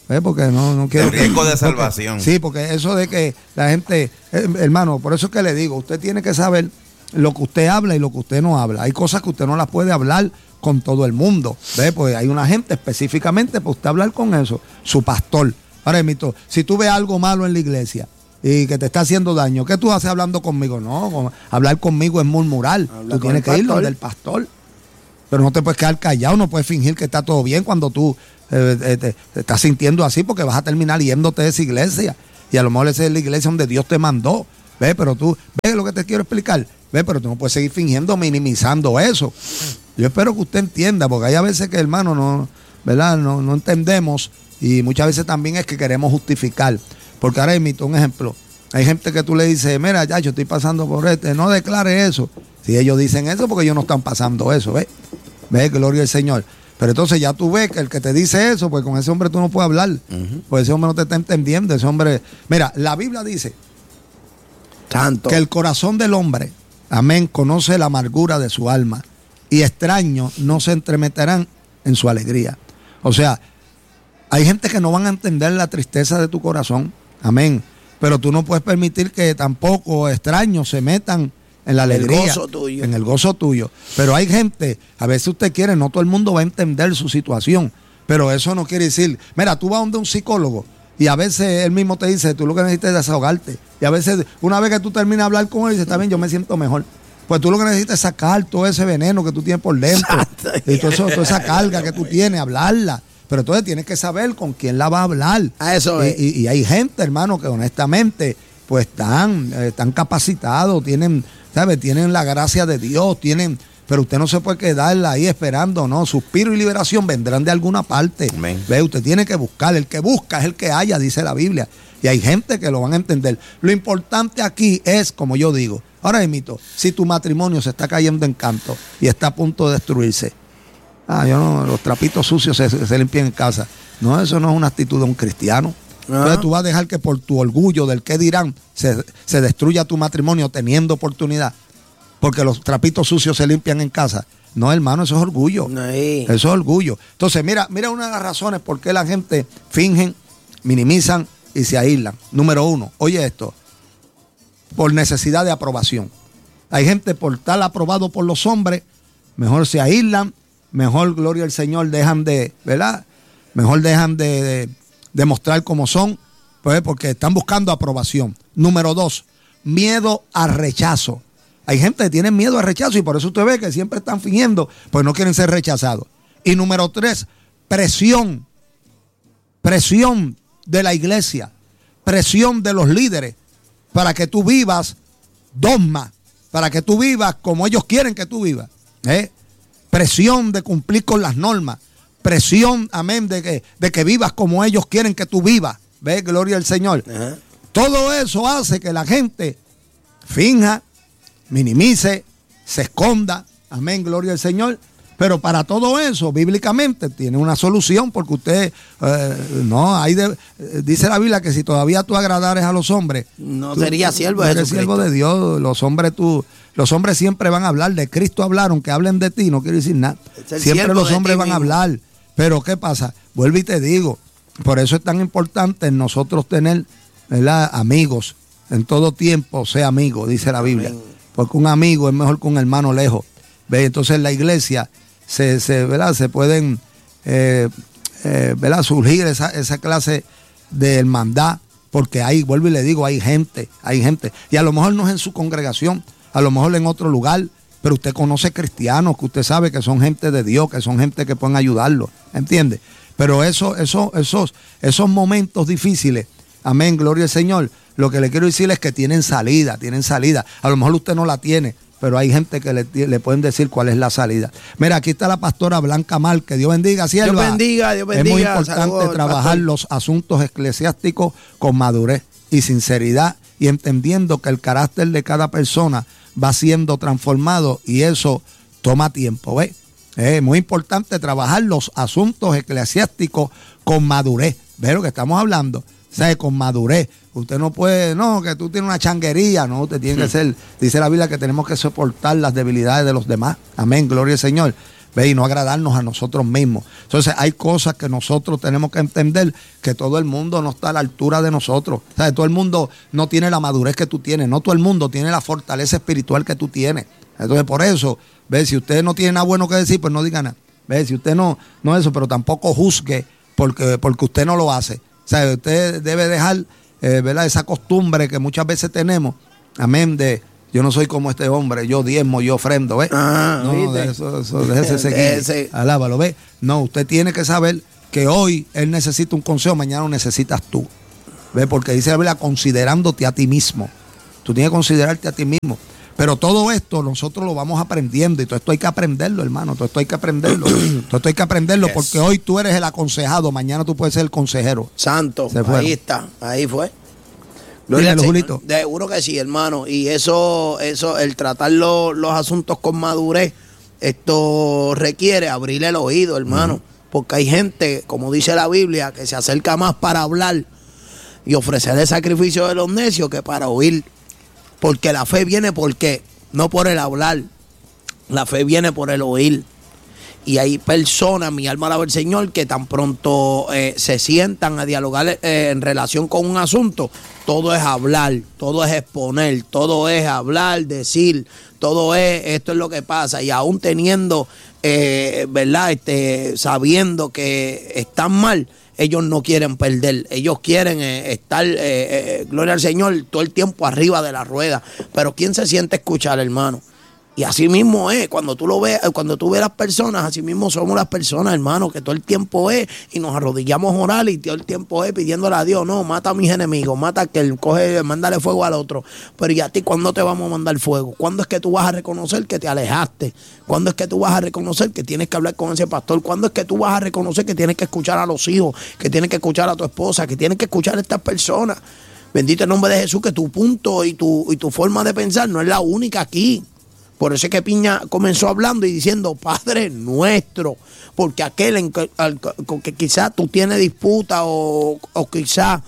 ¿Ves? Porque no, no quiero... El riesgo de porque, salvación. Sí, porque eso de que la gente... Eh, hermano, por eso es que le digo, usted tiene que saber lo que usted habla y lo que usted no habla. Hay cosas que usted no las puede hablar con todo el mundo. ¿Ves? Pues hay una gente específicamente para usted hablar con eso. Su pastor. Ahora, mito, si tú ves algo malo en la iglesia y que te está haciendo daño, ¿qué tú haces hablando conmigo? No, con, hablar conmigo es murmurar. Habla tú tienes que ir donde el pastor. Pero no te puedes quedar callado, no puedes fingir que está todo bien cuando tú eh, eh, te, te estás sintiendo así, porque vas a terminar yéndote de esa iglesia. Y a lo mejor esa es la iglesia donde Dios te mandó. ¿Ves? Pero tú, ¿ves lo que te quiero explicar? ¿Ves? Pero tú no puedes seguir fingiendo, minimizando eso. Yo espero que usted entienda, porque hay a veces que, hermano, no, ¿verdad? No, no entendemos, y muchas veces también es que queremos justificar. Porque ahora imito un ejemplo. Hay gente que tú le dices, mira, ya, yo estoy pasando por este, no declare eso. Si ellos dicen eso, porque ellos no están pasando eso, ¿ves? ¿Ves? Gloria al Señor. Pero entonces ya tú ves que el que te dice eso, pues con ese hombre tú no puedes hablar. Uh-huh. Pues ese hombre no te está entendiendo. Ese hombre. Mira, la Biblia dice Tanto. que el corazón del hombre, amén, conoce la amargura de su alma, y extraños no se entremeterán en su alegría. O sea, hay gente que no van a entender la tristeza de tu corazón, amén. Pero tú no puedes permitir que tampoco extraños se metan en la alegría, el gozo tuyo. en el gozo tuyo. Pero hay gente, a veces usted quiere, no todo el mundo va a entender su situación, pero eso no quiere decir, mira, tú vas donde un psicólogo y a veces él mismo te dice, tú lo que necesitas es desahogarte. Y a veces, una vez que tú terminas de hablar con él, dice, está bien, yo me siento mejor. Pues tú lo que necesitas es sacar todo ese veneno que tú tienes por dentro, y todo eso, toda esa carga que tú tienes, hablarla. Pero entonces tienes que saber con quién la va a hablar. A eso es. Y, y, y hay gente, hermano, que honestamente, pues están, eh, están capacitados, tienen, ¿sabes? Tienen la gracia de Dios, tienen, pero usted no se puede quedar ahí esperando, ¿no? Suspiro y liberación vendrán de alguna parte. Amén. Ve, usted tiene que buscar, el que busca es el que haya, dice la Biblia. Y hay gente que lo van a entender. Lo importante aquí es, como yo digo, ahora imito, si tu matrimonio se está cayendo en canto y está a punto de destruirse, ah, yo no, los trapitos sucios se, se limpian en casa. No, eso no es una actitud de un cristiano. Entonces tú vas a dejar que por tu orgullo del qué dirán se, se destruya tu matrimonio teniendo oportunidad, porque los trapitos sucios se limpian en casa. No, hermano, eso es orgullo. Sí. Eso es orgullo. Entonces, mira, mira una de las razones por qué la gente fingen, minimizan y se aíslan. Número uno, oye esto, por necesidad de aprobación. Hay gente por estar aprobado por los hombres, mejor se aíslan, mejor, gloria al Señor, dejan de, ¿verdad? Mejor dejan de, de, de mostrar cómo son, pues porque están buscando aprobación. Número dos, miedo al rechazo. Hay gente que tiene miedo al rechazo y por eso usted ve que siempre están fingiendo, pues no quieren ser rechazados. Y número tres, presión. Presión de la iglesia, presión de los líderes, para que tú vivas dogma, para que tú vivas como ellos quieren que tú vivas. ¿eh? Presión de cumplir con las normas, presión, amén, de que, de que vivas como ellos quieren que tú vivas. ¿Ves? Gloria al Señor. Uh-huh. Todo eso hace que la gente finja, minimice, se esconda. Amén, gloria al Señor. Pero para todo eso, bíblicamente, tiene una solución, porque usted, eh, no, hay de, dice la Biblia que si todavía tú agradares a los hombres, no tú, sería siervo de Jesucristo. Siervo de Dios. Los hombres, tú, los hombres siempre van a hablar, de Cristo hablaron, que hablen de ti, no quiere decir nada. Siempre los hombres van mismo. a hablar. Pero ¿qué pasa? Vuelvo y te digo, por eso es tan importante nosotros tener, ¿verdad?, amigos. En todo tiempo, sea amigo, dice la Biblia. Amén. Porque un amigo es mejor que un hermano lejos. ¿Ve? Entonces en la iglesia se, se, ¿verdad? se pueden eh, eh, ¿verdad? surgir esa, esa clase de hermandad, porque hay, vuelvo y le digo, hay gente, hay gente. Y a lo mejor no es en su congregación, a lo mejor en otro lugar, pero usted conoce cristianos que usted sabe que son gente de Dios, que son gente que pueden ayudarlo, ¿entiende? Pero eso, eso, esos, esos momentos difíciles, amén, gloria al Señor, lo que le quiero decir es que tienen salida, tienen salida. A lo mejor usted no la tiene, pero hay gente que le, le pueden decir cuál es la salida. Mira, aquí está la pastora Blanca Mal, que Dios bendiga, sierva. Dios bendiga, Dios bendiga. Es muy importante Saludos, trabajar pastor. los asuntos eclesiásticos con madurez y sinceridad, y entendiendo que el carácter de cada persona va siendo transformado, y eso toma tiempo, ¿ves? Es muy importante trabajar los asuntos eclesiásticos con madurez. ¿Ves lo que estamos hablando? O sea, con madurez. Usted no puede, no, que tú tienes una changuería, no, usted tiene sí. que ser, dice la Biblia que tenemos que soportar las debilidades de los demás. Amén, gloria al Señor. ¿ve? Y no agradarnos a nosotros mismos. Entonces hay cosas que nosotros tenemos que entender, que todo el mundo no está a la altura de nosotros. O sea, todo el mundo no tiene la madurez que tú tienes, no todo el mundo tiene la fortaleza espiritual que tú tienes. Entonces por eso, ¿ve? Si usted no tiene nada bueno que decir, pues no diga nada. ¿Ve? Si usted no, no eso, pero tampoco juzgue porque, porque usted no lo hace. O sea, usted debe dejar, eh, ¿verdad? Esa costumbre que muchas veces tenemos, amén, de yo no soy como este hombre, yo diezmo, yo ofrendo, ¿ves? Ah, no, de eso, eso, déjese seguir. Alábalo, ¿ves? No, usted tiene que saber que hoy él necesita un consejo, mañana lo necesitas tú. ¿Ves? Porque dice la Biblia, considerándote a ti mismo. Tú tienes que considerarte a ti mismo. Pero todo esto nosotros lo vamos aprendiendo y todo esto hay que aprenderlo, hermano. Todo esto hay que aprenderlo. todo esto hay que aprenderlo yes. Porque hoy tú eres el aconsejado, mañana tú puedes ser el consejero. Santo, ahí está, ahí fue. Dímelo, Julito. Seguro que sí, hermano. Y eso, eso, el tratar lo, los asuntos con madurez, esto requiere abrirle el oído, hermano. Uh-huh. Porque hay gente, como dice la Biblia, que se acerca más para hablar y ofrecer el sacrificio de los necios que para oír. Porque la fe viene por qué, no por el hablar. La fe viene por el oír. Y hay personas, mi alma alaba al Señor, que tan pronto eh, se sientan a dialogar eh, en relación con un asunto, todo es hablar, todo es exponer, todo es hablar, decir, todo es, esto es lo que pasa. Y aún teniendo, eh, ¿verdad? Este, sabiendo que están mal, ellos no quieren perder, ellos quieren eh, estar, eh, eh, gloria al Señor, todo el tiempo arriba de la rueda. Pero ¿quién se siente a escuchar, hermano? Y así mismo es, cuando tú lo ves, cuando tú ves las personas, así mismo somos las personas, hermano, que todo el tiempo es, y nos arrodillamos a orar y todo el tiempo es pidiéndole a Dios, no, mata a mis enemigos, mata a aquel, coge, mándale fuego al otro. Pero ¿y a ti cuándo te vamos a mandar fuego? ¿Cuándo es que tú vas a reconocer que te alejaste? ¿Cuándo es que tú vas a reconocer que tienes que hablar con ese pastor? ¿Cuándo es que tú vas a reconocer que tienes que escuchar a los hijos, que tienes que escuchar a tu esposa, que tienes que escuchar a estas personas? Bendito el nombre de Jesús, que tu punto y tu, y tu forma de pensar no es la única aquí. Por eso es que Piña comenzó hablando y diciendo, Padre nuestro, porque aquel en que, al, con que quizás tú tienes disputa o, o quizás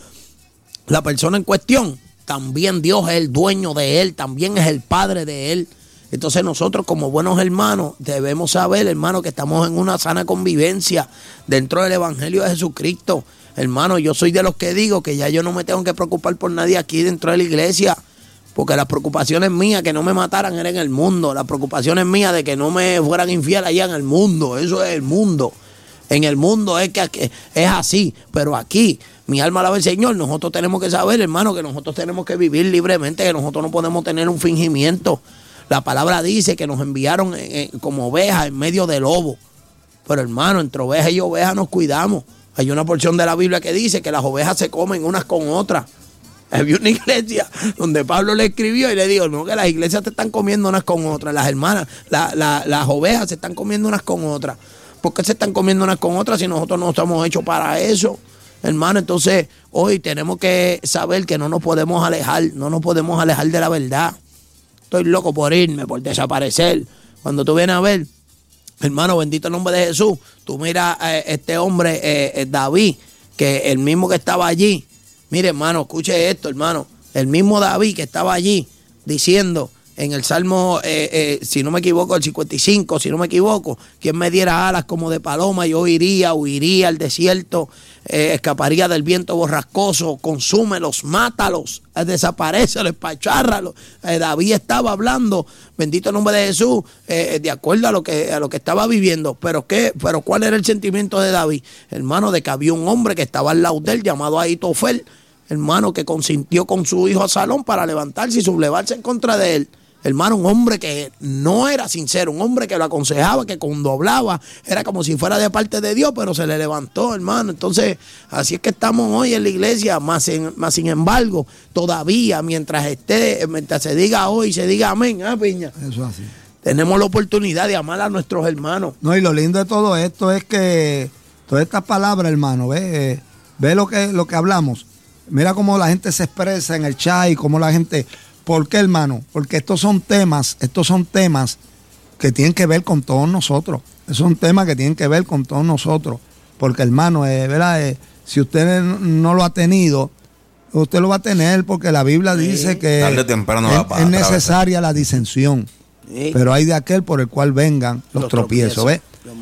la persona en cuestión, también Dios es el dueño de él, también es el Padre de él. Entonces nosotros como buenos hermanos debemos saber, hermano, que estamos en una sana convivencia dentro del Evangelio de Jesucristo. Hermano, yo soy de los que digo que ya yo no me tengo que preocupar por nadie aquí dentro de la iglesia. Porque las preocupaciones mías que no me mataran eran en el mundo. Las preocupaciones mías de que no me fueran infiel allá en el mundo. Eso es el mundo. En el mundo es que es así. Pero aquí, mi alma alaba al Señor, nosotros tenemos que saber, hermano, que nosotros tenemos que vivir libremente, que nosotros no podemos tener un fingimiento. La palabra dice que nos enviaron en, en, como ovejas en medio de lobo. Pero hermano, entre ovejas y ovejas nos cuidamos. Hay una porción de la Biblia que dice que las ovejas se comen unas con otras. Había una iglesia donde Pablo le escribió y le dijo, no, que las iglesias te están comiendo unas con otras, las hermanas, la, la, las ovejas se están comiendo unas con otras. ¿Por qué se están comiendo unas con otras si nosotros no estamos hechos para eso? Hermano, entonces hoy tenemos que saber que no nos podemos alejar, no nos podemos alejar de la verdad. Estoy loco por irme, por desaparecer. Cuando tú vienes a ver, hermano, bendito el nombre de Jesús, tú miras a este hombre, eh, David, que el mismo que estaba allí. Mire, hermano, escuche esto, hermano. El mismo David que estaba allí diciendo en el Salmo, eh, eh, si no me equivoco, el cincuenta y cinco, si no me equivoco, quien me diera alas como de paloma, yo iría, huiría al desierto, eh, escaparía del viento borrascoso, consúmelos, mátalos, eh, desaparécelos, espachárralos. Eh, David estaba hablando, bendito el nombre de Jesús, eh, de acuerdo a lo que a lo que estaba viviendo. Pero qué, pero ¿cuál era el sentimiento de David? Hermano, de que había un hombre que estaba al lado de él, llamado Ahitofel, hermano, que consintió con su hijo Absalón para levantarse y sublevarse en contra de él. Hermano, un hombre que no era sincero, un hombre que lo aconsejaba, que cuando hablaba era como si fuera de parte de Dios, pero se le levantó, hermano. Entonces, así es que estamos hoy en la iglesia, más, en, más sin embargo, todavía, mientras esté, mientras se diga hoy, se diga amén, ¿ah, Piña? Eso así. Tenemos la oportunidad de amar a nuestros hermanos. No, y lo lindo de todo esto es que todas estas palabras, hermano, ve, ve lo que, lo que hablamos. Mira cómo la gente se expresa en el chat y cómo la gente... ¿Por qué, hermano? Porque estos son temas, estos son temas que tienen que ver con todos nosotros. Esos son temas que tienen que ver con todos nosotros. Porque, hermano, eh, ¿verdad? Eh, si usted no lo ha tenido, usted lo va a tener porque la Biblia sí. dice que tarde o temprano es, va para es necesaria la disensión. Sí. Pero hay de aquel por el cual vengan los, los tropiezos, tropiezos. ¿Ves?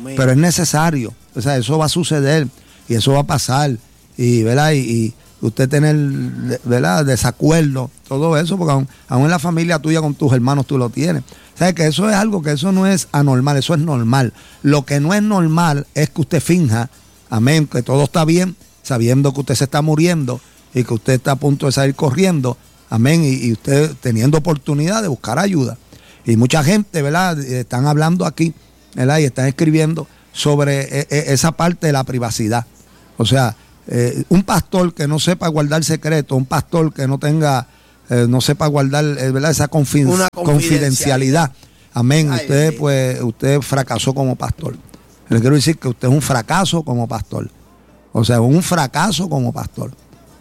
pero es necesario. O sea, eso va a suceder y eso va a pasar. Y, ¿verdad? Y, y usted tener, ¿verdad?, desacuerdo, todo eso, porque aún, aún en la familia tuya con tus hermanos tú lo tienes. O sea, que eso es algo que eso no es anormal, eso es normal. Lo que no es normal es que usted finja, amén, que todo está bien, sabiendo que usted se está muriendo y que usted está a punto de salir corriendo, amén, y, y usted teniendo oportunidad de buscar ayuda. Y mucha gente, ¿verdad?, están hablando aquí, ¿verdad?, y están escribiendo sobre esa parte de la privacidad. O sea, eh, un pastor que no sepa guardar secretos, un pastor que no tenga, eh, no sepa guardar, eh, ¿verdad?, esa confiden- Una confidencialidad. Amén. Ay, usted, sí. pues, usted fracasó como pastor. Le quiero decir que usted es un fracaso como pastor. O sea, un fracaso como pastor.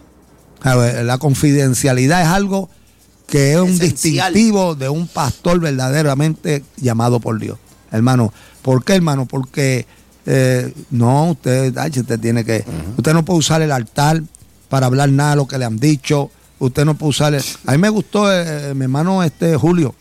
A ver, la confidencialidad es algo que es un Esencial. distintivo de un pastor verdaderamente llamado por Dios. Hermano, ¿por qué, hermano? Porque eh, no, usted, ay, usted tiene que, uh-huh. usted no puede usar el altar para hablar nada de lo que le han dicho. Usted no puede usar el, a mí me gustó eh, mi hermano este Julio.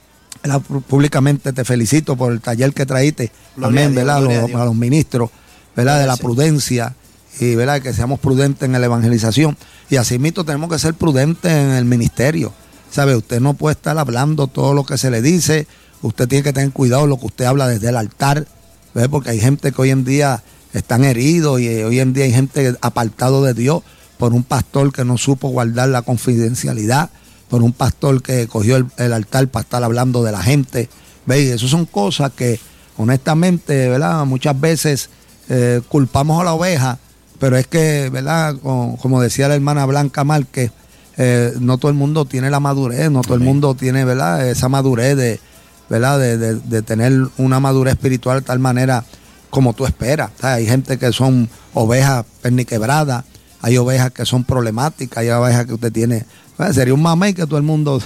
Públicamente te felicito por el taller que traíste. Gloria Amén, a Dios, ¿verdad? gloria a Los, Dios. para los ministros, ¿verdad? Gloria De la a Dios. prudencia y, ¿verdad?, que seamos prudentes en la evangelización. Y asimismo tenemos que ser prudentes en el ministerio. ¿Sabe? Usted no puede estar hablando todo lo que se le dice. Usted tiene que tener cuidado lo que usted habla desde el altar, ¿ve? Porque hay gente que hoy en día están heridos y hoy en día hay gente apartado de Dios por un pastor que no supo guardar la confidencialidad, por un pastor que cogió el, el altar para estar hablando de la gente. ¿Ve? Y eso son cosas que honestamente, ¿verdad?, muchas veces eh, culpamos a la oveja, pero es que, ¿verdad?, como, como decía la hermana Blanca Márquez, eh, no todo el mundo tiene la madurez, no todo el mundo tiene, ¿verdad?, esa madurez de, ¿verdad?, de, de, de tener una madurez espiritual de tal manera como tú esperas. O sea, hay gente que son ovejas perniquebradas, hay ovejas que son problemáticas, hay ovejas que usted tiene. Bueno, sería un mamey que todo el mundo.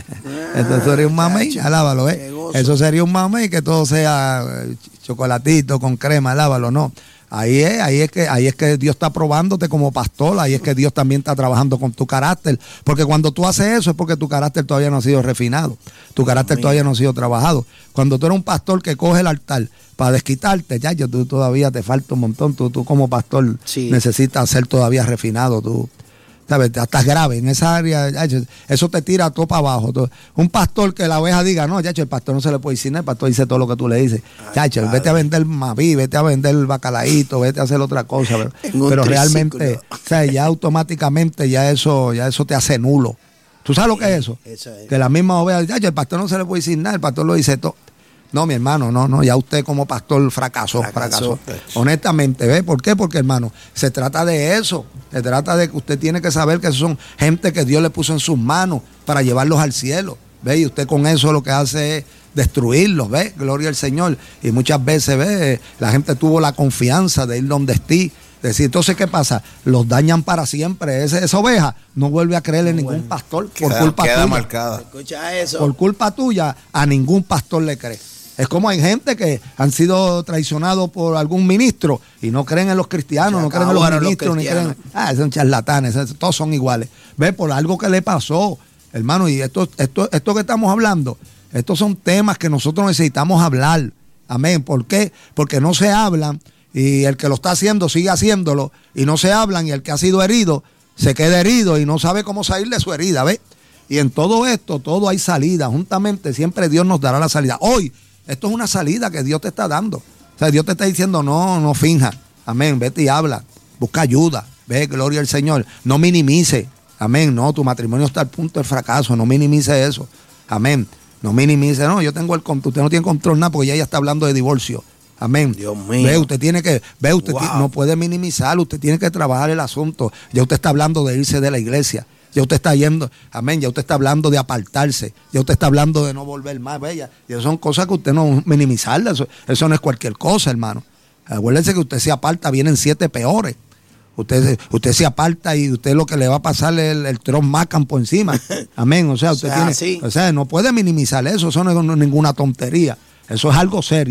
Esto sería un mamey, alábalo, ¿eh? Eso sería un mamey que todo sea eh, chocolatito con crema, alábalo, no. Ahí es, ahí es que, ahí es que Dios está probándote como pastor, ahí es que Dios también está trabajando con tu carácter, porque cuando tú haces eso es porque tu carácter todavía no ha sido refinado, tu carácter Amén. Todavía no ha sido trabajado. Cuando tú eres un pastor que coge el altar para desquitarte, ya, tú todavía te falta un montón, tú, tú como pastor sí. necesitas ser todavía refinado, tú. ¿Sabes? Estás grave en esa área, eso te tira todo para abajo. Todo. Un pastor que la oveja diga, no, chacho, el pastor no se le puede decir nada, el pastor dice todo lo que tú le dices. Ay, chacho, padre. Vete a vender maví, vete a vender bacalaíto, vete a hacer otra cosa. Pero, pero realmente, o sea, ya automáticamente ya eso, ya eso te hace nulo. ¿Tú sabes lo que es eso? eso es. Que la misma oveja, chacho, el pastor no se le puede decir nada, el pastor lo dice todo. No, mi hermano, no, no, ya usted como pastor fracasó, fracasó. fracasó. Honestamente, ¿ve? ¿Por qué? Porque, hermano, se trata de eso. Se trata de que usted tiene que saber que son gente que Dios le puso en sus manos para llevarlos al cielo, ¿ve? Y usted con eso lo que hace es destruirlos, ¿ve? Gloria al Señor. Y muchas veces, ¿ve? La gente tuvo la confianza de ir donde esté. Decir, entonces, ¿qué pasa? Los dañan para siempre. Esa, esa oveja no vuelve a creer en ningún bueno. pastor por queda, culpa queda tuya. marcada. Escucha eso. Por culpa tuya, a ningún pastor le cree. Es como hay gente que han sido traicionados por algún ministro y no creen en los cristianos, no creen en los ministros, ni creen. Ah, son charlatanes, todos son iguales. Ve, por algo que le pasó, hermano, y esto, esto, esto que estamos hablando, estos son temas que nosotros necesitamos hablar. Amén. ¿Por qué? Porque no se hablan y el que lo está haciendo sigue haciéndolo y no se hablan y el que ha sido herido se queda herido y no sabe cómo salir de su herida, ¿ves? Y en todo esto, todo hay salida. Juntamente siempre Dios nos dará la salida. Hoy, esto es una salida que Dios te está dando. O sea, Dios te está diciendo, no, no finja. Amén, vete y habla. Busca ayuda. Ve, gloria al Señor. No minimice. Amén, no, tu matrimonio está al punto del fracaso. No minimice eso. Amén. No minimice, no, yo tengo el control. Usted no tiene control nada porque ya ella está hablando de divorcio. Amén. Dios mío. Ve, usted tiene que, ve, usted Wow. t- no puede minimizar, usted tiene que trabajar el asunto. Ya usted está hablando de irse de la iglesia. Ya usted está yendo, amén, ya usted está hablando de apartarse, ya usted está hablando de no volver más, bella. Y eso son cosas que usted no minimizarlas, eso, eso no es cualquier cosa, hermano. Acuérdense que usted se aparta, vienen siete peores. Usted, usted se aparta y usted lo que le va a pasar es el, el tron Macan por encima. Amén. O sea, usted O sea, tiene, sí. o sea, no puede minimizar eso, eso no es ninguna tontería. Eso es algo serio.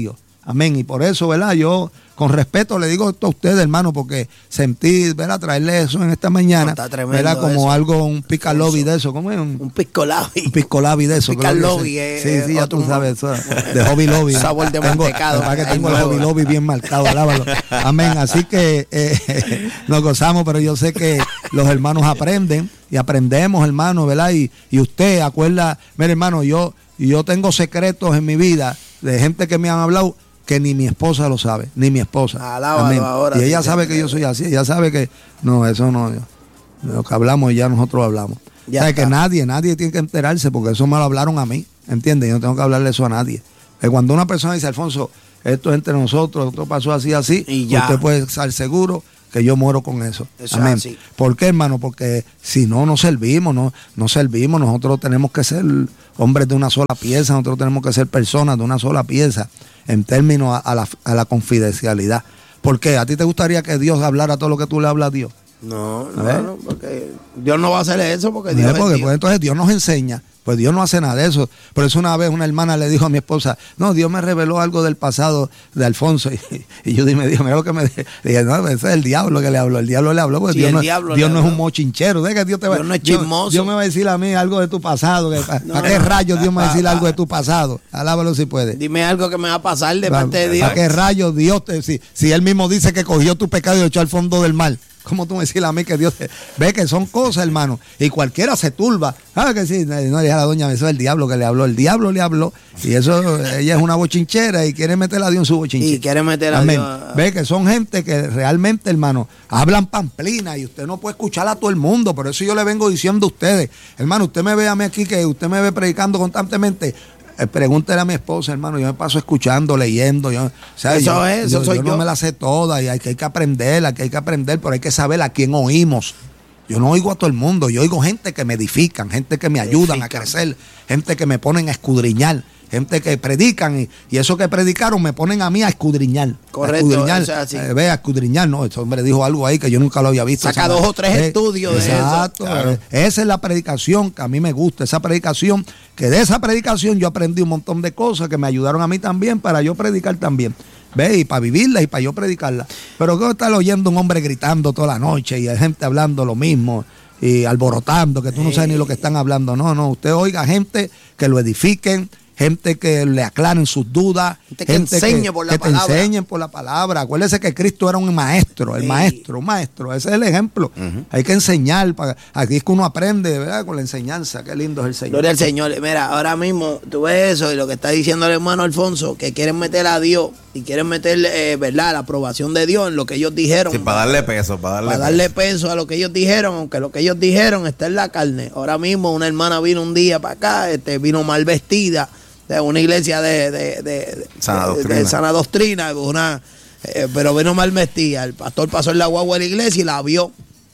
Amén. Y por eso, ¿verdad? Yo con respeto le digo esto a ustedes, hermano, porque sentí, ¿verdad? Traerle eso en esta mañana, no, está ¿verdad? Como eso. Algo, un picalobi de eso. ¿Cómo es? Un, un piscolabi. Un piscolabi de eso. Picalobi. Eh, sí, sí, eh, ya tú sabes, eso, de hobby lobby. Sabor de tengo, mantecado. Para que tengo el hobby lobby bien marcado, alábalo. Amén. Así que eh, nos gozamos, pero yo sé que los hermanos aprenden y aprendemos, hermano, ¿verdad? Y, y usted, acuerda, mire, hermano, yo, yo tengo secretos en mi vida de gente que me han hablado que ni mi esposa lo sabe, ni mi esposa. Alábalo ahora. Y ella sabe que yo soy así, ella sabe que, no, eso no, lo que hablamos ya nosotros hablamos. Ya o sea, que nadie, nadie tiene que enterarse porque eso me lo hablaron a mí, ¿entiendes? Yo no tengo que hablarle eso a nadie. Que cuando una persona dice, Alfonso, esto es entre nosotros, esto pasó así, así, y ya. Usted puede estar seguro que yo muero con eso. Eso Amén. es así. ¿Por qué, hermano? Porque si no, no servimos, no, no servimos. Nosotros tenemos que ser hombres de una sola pieza, nosotros tenemos que ser personas de una sola pieza en términos a, a, la, a la confidencialidad. ¿Por qué? ¿A ti te gustaría que Dios hablara todo lo que tú le hablas a Dios? No, no, no, porque Dios no va a hacer eso porque Dios no, es porque, Dios. Pues, entonces Dios nos enseña. Pues Dios no hace nada de eso. Por eso una vez una hermana le dijo a mi esposa, no, Dios me reveló algo del pasado de Alfonso. Y, y yo me dijo, mira lo que me dije. Dije, no, ese es el diablo que le habló. El diablo le habló porque Sí, Dios, no, Dios no es un mochinchero. ¿De que Dios, te va, Dios no es Dios, chismoso. Dios me va a decir a mí algo de tu pasado. Que, ¿Para no, qué no, rayos Dios me va a decir pa, algo pa, de tu pasado? Alábalo si puede. Dime algo que me va a pasar de ¿Para, parte de Dios. ¿Para qué rayos Dios te... Si, si Él mismo dice que cogió tu pecado y lo echó al fondo del mar. ¿Cómo tú me decís a mí que Dios te... Ve que son cosas, hermano, y cualquiera se turba? Ah, que sí, no le a la doña, eso es el diablo que le habló, el diablo le habló, y eso, ella es una bochinchera y quiere meter a Dios en su bochinchera. Y quiere meter a Amén. Dios. Ve que son gente que realmente, hermano, hablan pamplina y usted no puede escuchar a todo el mundo, por eso yo le vengo diciendo a ustedes, hermano, usted me ve a mí aquí, que usted me ve predicando constantemente. Eh, pregúntele a mi esposa, hermano, yo me paso escuchando, leyendo, yo, o sea, eso yo, es, eso yo, soy yo yo. no me la sé toda y hay que, hay que aprenderla, que hay que aprender, pero hay que saber a quién oímos. Yo no oigo a todo el mundo, yo oigo gente que me edifican, gente que me ayudan a crecer, gente que me ponen a escudriñar, gente que predican y, y eso que predicaron me ponen a mí a escudriñar. Correcto, a escudriñar, eso es así. eh, ve, a escudriñar, no, ese hombre dijo algo ahí que yo nunca lo había visto. Saca esa, dos o tres eh, estudios de exacto, eso. Claro. eh, esa es la predicación que a mí me gusta, esa predicación, que de esa predicación yo aprendí un montón de cosas que me ayudaron a mí también para yo predicar también. Ve, y para vivirla y para yo predicarla. Pero que estar oyendo un hombre gritando toda la noche y hay gente hablando lo mismo y alborotando, que tú no sabes ni lo que están hablando. No, no, usted oiga gente que lo edifiquen, gente que le aclaren sus dudas, gente que gente enseñe que, por la que te palabra. enseñen por la palabra. Acuérdese que Cristo era un maestro, el Sí. maestro, un maestro, ese es el ejemplo. Uh-huh. Hay que enseñar, para, aquí es que uno aprende, ¿verdad? Con la enseñanza, qué lindo es el Señor. Gloria al Señor. Mira, ahora mismo tú ves eso y lo que está diciendo el hermano Alfonso, que quieren meter a Dios y quieren meter, eh, ¿verdad?, la aprobación de Dios en lo que ellos dijeron. Sí, para darle peso, para darle Para peso. darle peso a lo que ellos dijeron, aunque lo que ellos dijeron está en la carne. Ahora mismo una hermana vino un día para acá, este, vino mal vestida, de una iglesia de, de, de, de, sana, de, doctrina. de sana doctrina, una, eh, pero vino mal vestida. El pastor pasó en la guagua de la iglesia y la vio.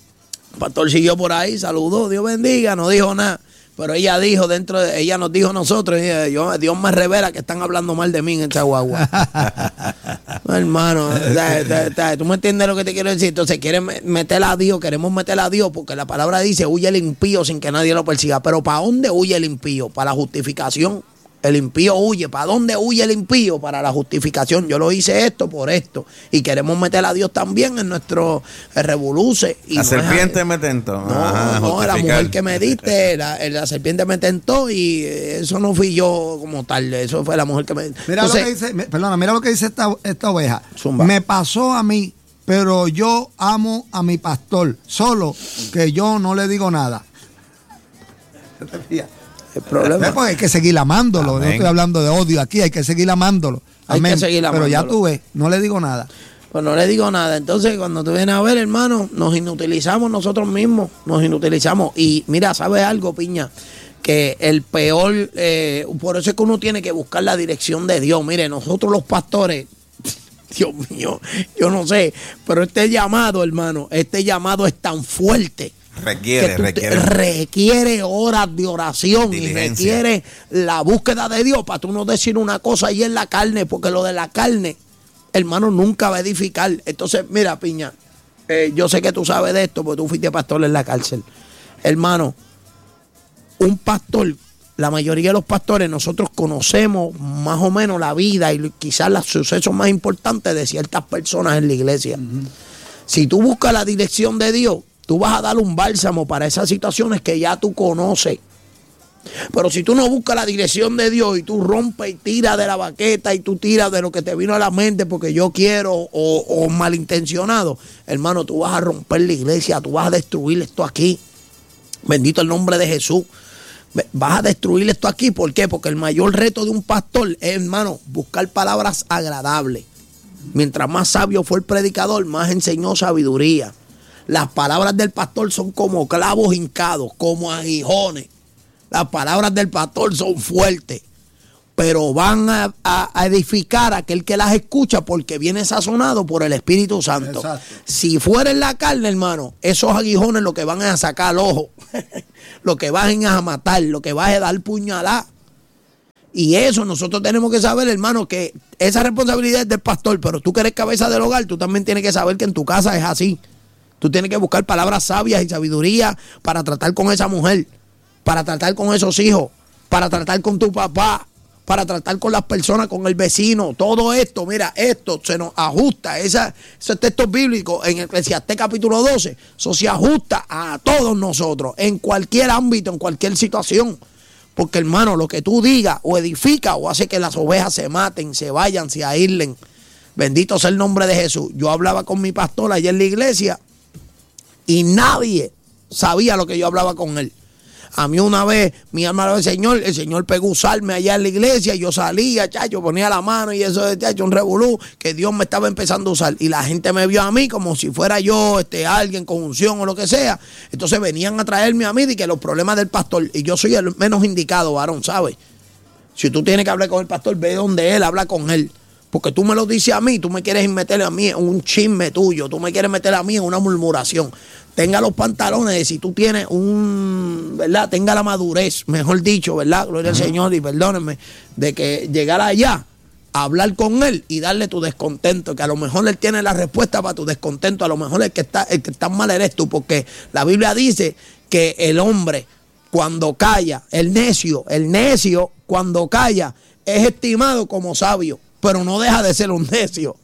El pastor siguió por ahí, saludó, Dios bendiga, no dijo nada. Pero ella dijo dentro de, ella nos dijo a nosotros, ella, yo, Dios me revela que están hablando mal de mí en esa guagua. No, hermano, da, da, da, tú me entiendes lo que te quiero decir. Entonces quieren meter a Dios, queremos meter a Dios porque la palabra dice huye el impío sin que nadie lo persiga. Pero ¿para dónde huye el impío? Para la justificación. El impío huye. ¿Para dónde huye el impío? Para la justificación. Yo lo hice esto por esto. Y queremos meter a Dios también en nuestro revoluce. Y la no serpiente es, me tentó. No, Ajá, no, la justificar. mujer que me diste, la, la serpiente me tentó y eso no fui yo como tal. Eso fue la mujer que me... Mira Entonces, lo que dice, perdona, mira lo que dice esta, esta oveja. Zumba. Me pasó a mí, pero yo amo a mi pastor, solo que yo no le digo nada. el problema... Porque hay que seguir amándolo. Amén. No estoy hablando de odio aquí, hay que seguir amándolo. Hay Amén. que seguir Pero ya amándolo. tú ves, no le digo nada. Pues no le digo nada. Entonces, cuando tú vienes a ver, hermano, nos inutilizamos nosotros mismos. Nos inutilizamos. Y mira, ¿sabes algo, Piña? Que el peor, eh, por eso es que uno tiene que buscar la dirección de Dios. Mire, nosotros los pastores, Dios mío, yo no sé, pero este llamado, hermano, este llamado es tan fuerte. Requiere, que tú te- requiere. requiere horas de oración Diligencia. y requiere la búsqueda de Dios para tú no decir una cosa ahí en la carne, porque lo de la carne, hermano, nunca va a edificar. Entonces, mira, Piña, eh, yo sé que tú sabes de esto porque tú fuiste pastor en la cárcel. Hermano, un pastor la mayoría de los pastores, nosotros conocemos más o menos la vida y quizás los sucesos más importantes de ciertas personas en la iglesia. Uh-huh. Si tú buscas la dirección de Dios, tú vas a dar un bálsamo para esas situaciones que ya tú conoces. Pero si tú no buscas la dirección de Dios y tú rompes y tiras de la baqueta y tú tiras de lo que te vino a la mente porque yo quiero o, o malintencionado, hermano, tú vas a romper la iglesia, tú vas a destruir esto aquí. Bendito el nombre de Jesús. Vas a destruir esto aquí. ¿Por qué? Porque el mayor reto de un pastor es, hermano, buscar palabras agradables. Mientras más sabio fue el predicador, más enseñó sabiduría. Las palabras del pastor son como clavos hincados, como aguijones. Las palabras del pastor son fuertes, pero van a, a, a edificar a aquel que las escucha porque viene sazonado por el Espíritu Santo. Exacto. Si fuera en la carne, hermano, esos aguijones lo que van a sacar al ojo, lo que van a matar, lo que van a dar puñalada. Y eso nosotros tenemos que saber, hermano, que esa responsabilidad es del pastor, pero tú que eres cabeza del hogar, tú también tienes que saber que en tu casa es así. Tú tienes que buscar palabras sabias y sabiduría para tratar con esa mujer, para tratar con esos hijos, para tratar con tu papá, para tratar con las personas, con el vecino. Todo esto, mira, esto se nos ajusta. Esa, esos textos bíblicos en Eclesiastés capítulo doce, eso se ajusta a todos nosotros, en cualquier ámbito, en cualquier situación. Porque, hermano, lo que tú digas o edifica o hace que las ovejas se maten, se vayan, se aíslen. Bendito sea el nombre de Jesús. Yo hablaba con mi pastor ayer en la iglesia y nadie sabía lo que yo hablaba con él. A mí una vez, mi hermano del Señor, el Señor pegó usarme allá en la iglesia y yo salía, chacho, ponía la mano y eso de chacho, un revolú, que Dios me estaba empezando a usar. Y la gente me vio a mí como si fuera yo, este, alguien con unción o lo que sea. Entonces venían a traerme a mí de que los problemas del pastor, y yo soy el menos indicado, varón, ¿sabes? Si tú tienes que hablar con el pastor, ve donde él, habla con él. Porque tú me lo dices a mí, tú me quieres meter a mí en un chisme tuyo, tú me quieres meter a mí en una murmuración. Tenga los pantalones de si tú tienes un, ¿verdad? Tenga la madurez, mejor dicho, ¿verdad? Gloria al Señor y perdónenme, de que llegar allá, a hablar con él y darle tu descontento, que a lo mejor él tiene la respuesta para tu descontento, a lo mejor el que está, el que está mal eres tú, porque la Biblia dice que el hombre cuando calla, el necio, el necio cuando calla es estimado como sabio, pero no deja de ser un necio.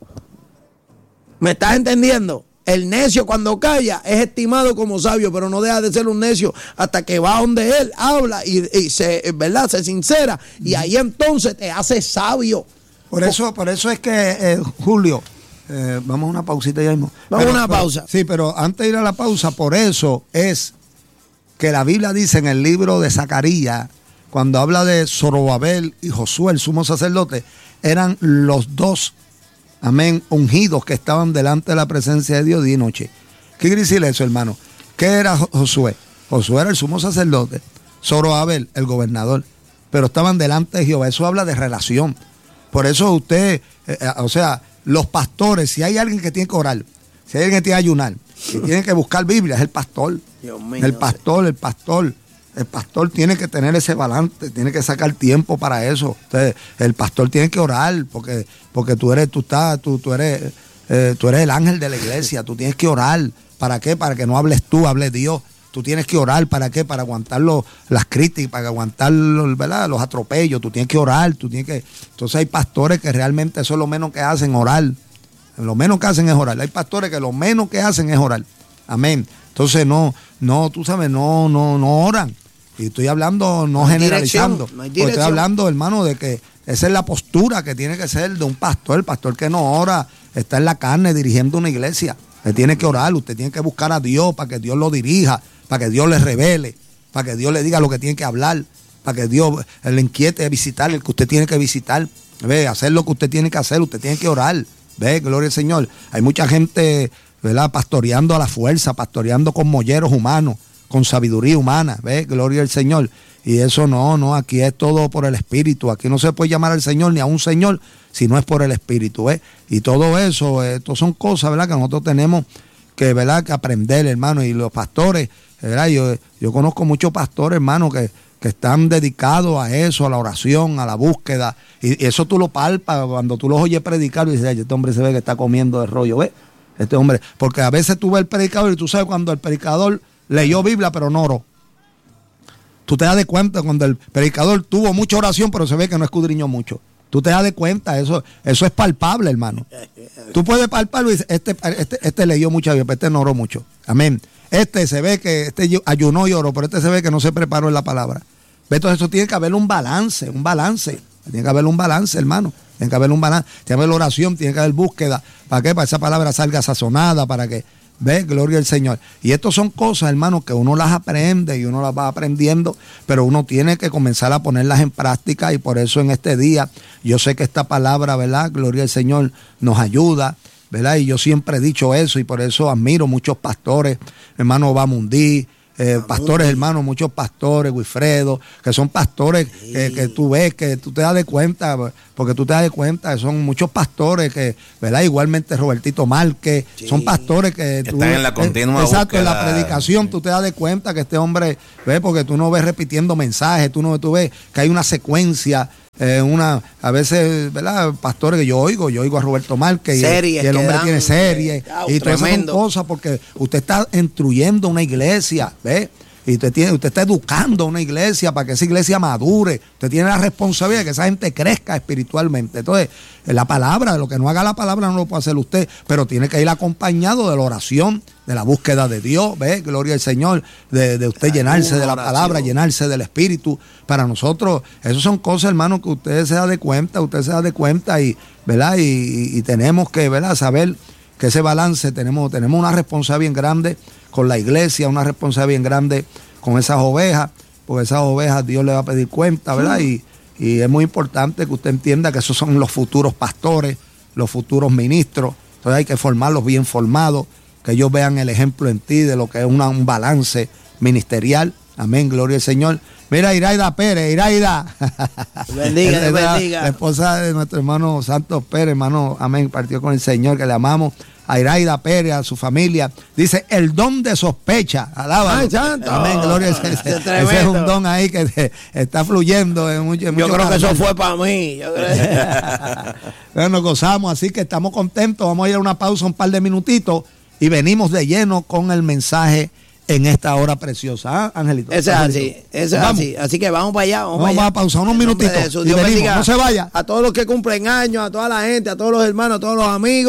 ¿Me estás entendiendo? El necio cuando calla es estimado como sabio, pero no deja de ser un necio hasta que va donde él, habla y, y se, ¿verdad? Se sincera y ahí entonces te hace sabio. Por eso, por eso es que, eh, Julio, eh, vamos a una pausita ya mismo. Vamos pero, a una pero, pausa. Sí, pero antes de ir a la pausa, por eso es que la Biblia dice en el libro de Zacarías, cuando habla de Zorobabel y Josué, el sumo sacerdote, eran los dos, amén, ungidos que estaban delante de la presencia de Dios día y noche. ¿Qué quiere decir eso, hermano? ¿Qué era Josué? Josué era el sumo sacerdote, Zorobabel, el gobernador, pero estaban delante de Jehová. Eso habla de relación. Por eso usted, eh, o sea, los pastores, si hay alguien que tiene que orar, si hay alguien que tiene que ayunar, que tiene que buscar Biblia, es el pastor. Dios mío, el pastor, el pastor. El pastor tiene que tener ese balance, tiene que sacar tiempo para eso. Entonces, el pastor tiene que orar, porque, porque tú eres, tú estás, tú, tú eres, eh, tú eres el ángel de la iglesia. Tú tienes que orar. ¿Para qué? Para que no hables tú, hable Dios. Tú tienes que orar. ¿Para qué? Para aguantar los, las críticas, para aguantar los, ¿verdad? los atropellos. Tú tienes que orar. Tú tienes que. Entonces hay pastores que realmente eso es lo menos que hacen, orar. Lo menos que hacen es orar. Hay pastores que lo menos que hacen es orar. Amén. Entonces no, no, tú sabes, no, no, no oran. Y estoy hablando, no, no generalizando. No estoy hablando, hermano, de que esa es la postura que tiene que ser de un pastor. El pastor que no ora está en la carne dirigiendo una iglesia. Usted tiene que orar, usted tiene que buscar a Dios para que Dios lo dirija, para que Dios le revele, para que Dios le diga lo que tiene que hablar, para que Dios le inquiete a visitar el que usted tiene que visitar. Ve, hacer lo que usted tiene que hacer, usted tiene que orar. Ve, gloria al Señor. Hay mucha gente, ¿verdad?, pastoreando a la fuerza, pastoreando con molleros humanos, con sabiduría humana, ¿ves? Gloria al Señor. Y eso no, no, aquí es todo por el Espíritu. Aquí no se puede llamar al Señor ni a un Señor si no es por el Espíritu, ¿ves? Y todo eso, esto son cosas, ¿verdad?, que nosotros tenemos que, ¿verdad?, que aprender, hermano. Y los pastores, ¿verdad? Yo, yo conozco muchos pastores, hermano, que, que están dedicados a eso, a la oración, a la búsqueda. Y, y eso tú lo palpas cuando tú los oyes predicar y dices, ay, este hombre se ve que está comiendo de rollo, ¿ves? Este hombre, porque a veces tú ves el predicador y tú sabes cuando el predicador leyó Biblia, pero no oró. Tú te das de cuenta cuando el predicador tuvo mucha oración, pero se ve que no escudriñó mucho. Tú te das de cuenta, eso, eso es palpable, hermano. Tú puedes palparlo y dices, este, este, este leyó mucha Biblia, pero este no oró mucho. Amén. Este se ve que este ayunó y oró, pero este se ve que no se preparó en la palabra. Entonces eso tiene que haber un balance, un balance. Tiene que haber un balance, hermano. Tiene que haber un balance. Tiene que haber oración, tiene que haber búsqueda. ¿Para qué? Para que esa palabra salga sazonada, para que, ve, gloria al Señor. Y estas son cosas, hermano, que uno las aprende y uno las va aprendiendo, pero uno tiene que comenzar a ponerlas en práctica, y por eso en este día, yo sé que esta palabra, ¿verdad? Gloria al Señor, nos ayuda, ¿verdad? Y yo siempre he dicho eso, y por eso admiro muchos pastores, hermano Bamundí, Eh, pastores, hermanos, muchos pastores, Wilfredo, que son pastores sí. que, que tú ves, que tú te das de cuenta, porque tú te das de cuenta, que son muchos pastores que, ¿verdad? Igualmente Robertito Márquez, sí. son pastores que, que tú, están en la continua eh, exacto, búsqueda. En la predicación, sí. tú te das de cuenta que este hombre, ¿ves? Porque tú no ves repitiendo mensajes, tú no tú ves que hay una secuencia. Eh, una, a veces, ¿verdad? Pastores que yo oigo, yo oigo a Roberto Márquez y, series y el hombre dan, tiene series eh, y todas esas son cosas porque usted está instruyendo una iglesia, ¿ve? Y usted, tiene, usted está educando a una iglesia para que esa iglesia madure. Usted tiene la responsabilidad de que esa gente crezca espiritualmente. Entonces, la palabra, lo que no haga la palabra no lo puede hacer usted, pero tiene que ir acompañado de la oración, de la búsqueda de Dios, ¿ve? Gloria al Señor, de, de usted llenarse de la palabra, llenarse del Espíritu. Para nosotros, eso son cosas, hermano, que usted se da de cuenta, usted se da de cuenta y, ¿verdad? Y, y, y tenemos que, ¿verdad? Saber que ese balance, tenemos, tenemos una responsabilidad bien grande con la iglesia, una responsabilidad bien grande con esas ovejas, porque esas ovejas Dios le va a pedir cuenta, ¿verdad? Y, y es muy importante que usted entienda que esos son los futuros pastores, los futuros ministros. Entonces hay que formarlos bien formados, que ellos vean el ejemplo en ti de lo que es una, un balance ministerial. Amén, gloria al Señor. Mira, Iraida Pérez, Iraida. Bendiga, la, bendiga. La esposa de nuestro hermano Santos Pérez, hermano, amén, partió con el Señor, que le amamos. A Iraida Pérez, a su familia. Dice, el don de sospecha. Alábalo. Ay, santo. Amén, gloria. Ese, ese, ese es un don ahí que te, está fluyendo. En mucho, en yo creo canal. que eso fue para mí. Yo creo. Bueno, nos gozamos, así que estamos contentos. Vamos a ir a una pausa, un par de minutitos, y venimos de lleno con el mensaje en esta hora preciosa. ¿Ah, Angelito? Eso es así, eso es así. Así que vamos para allá. Vamos, vamos para allá. a pausar unos minutitos. Dios Y venimos. bendiga No se vaya. A todos los que cumplen años, a toda la gente, a todos los hermanos, a todos los amigos.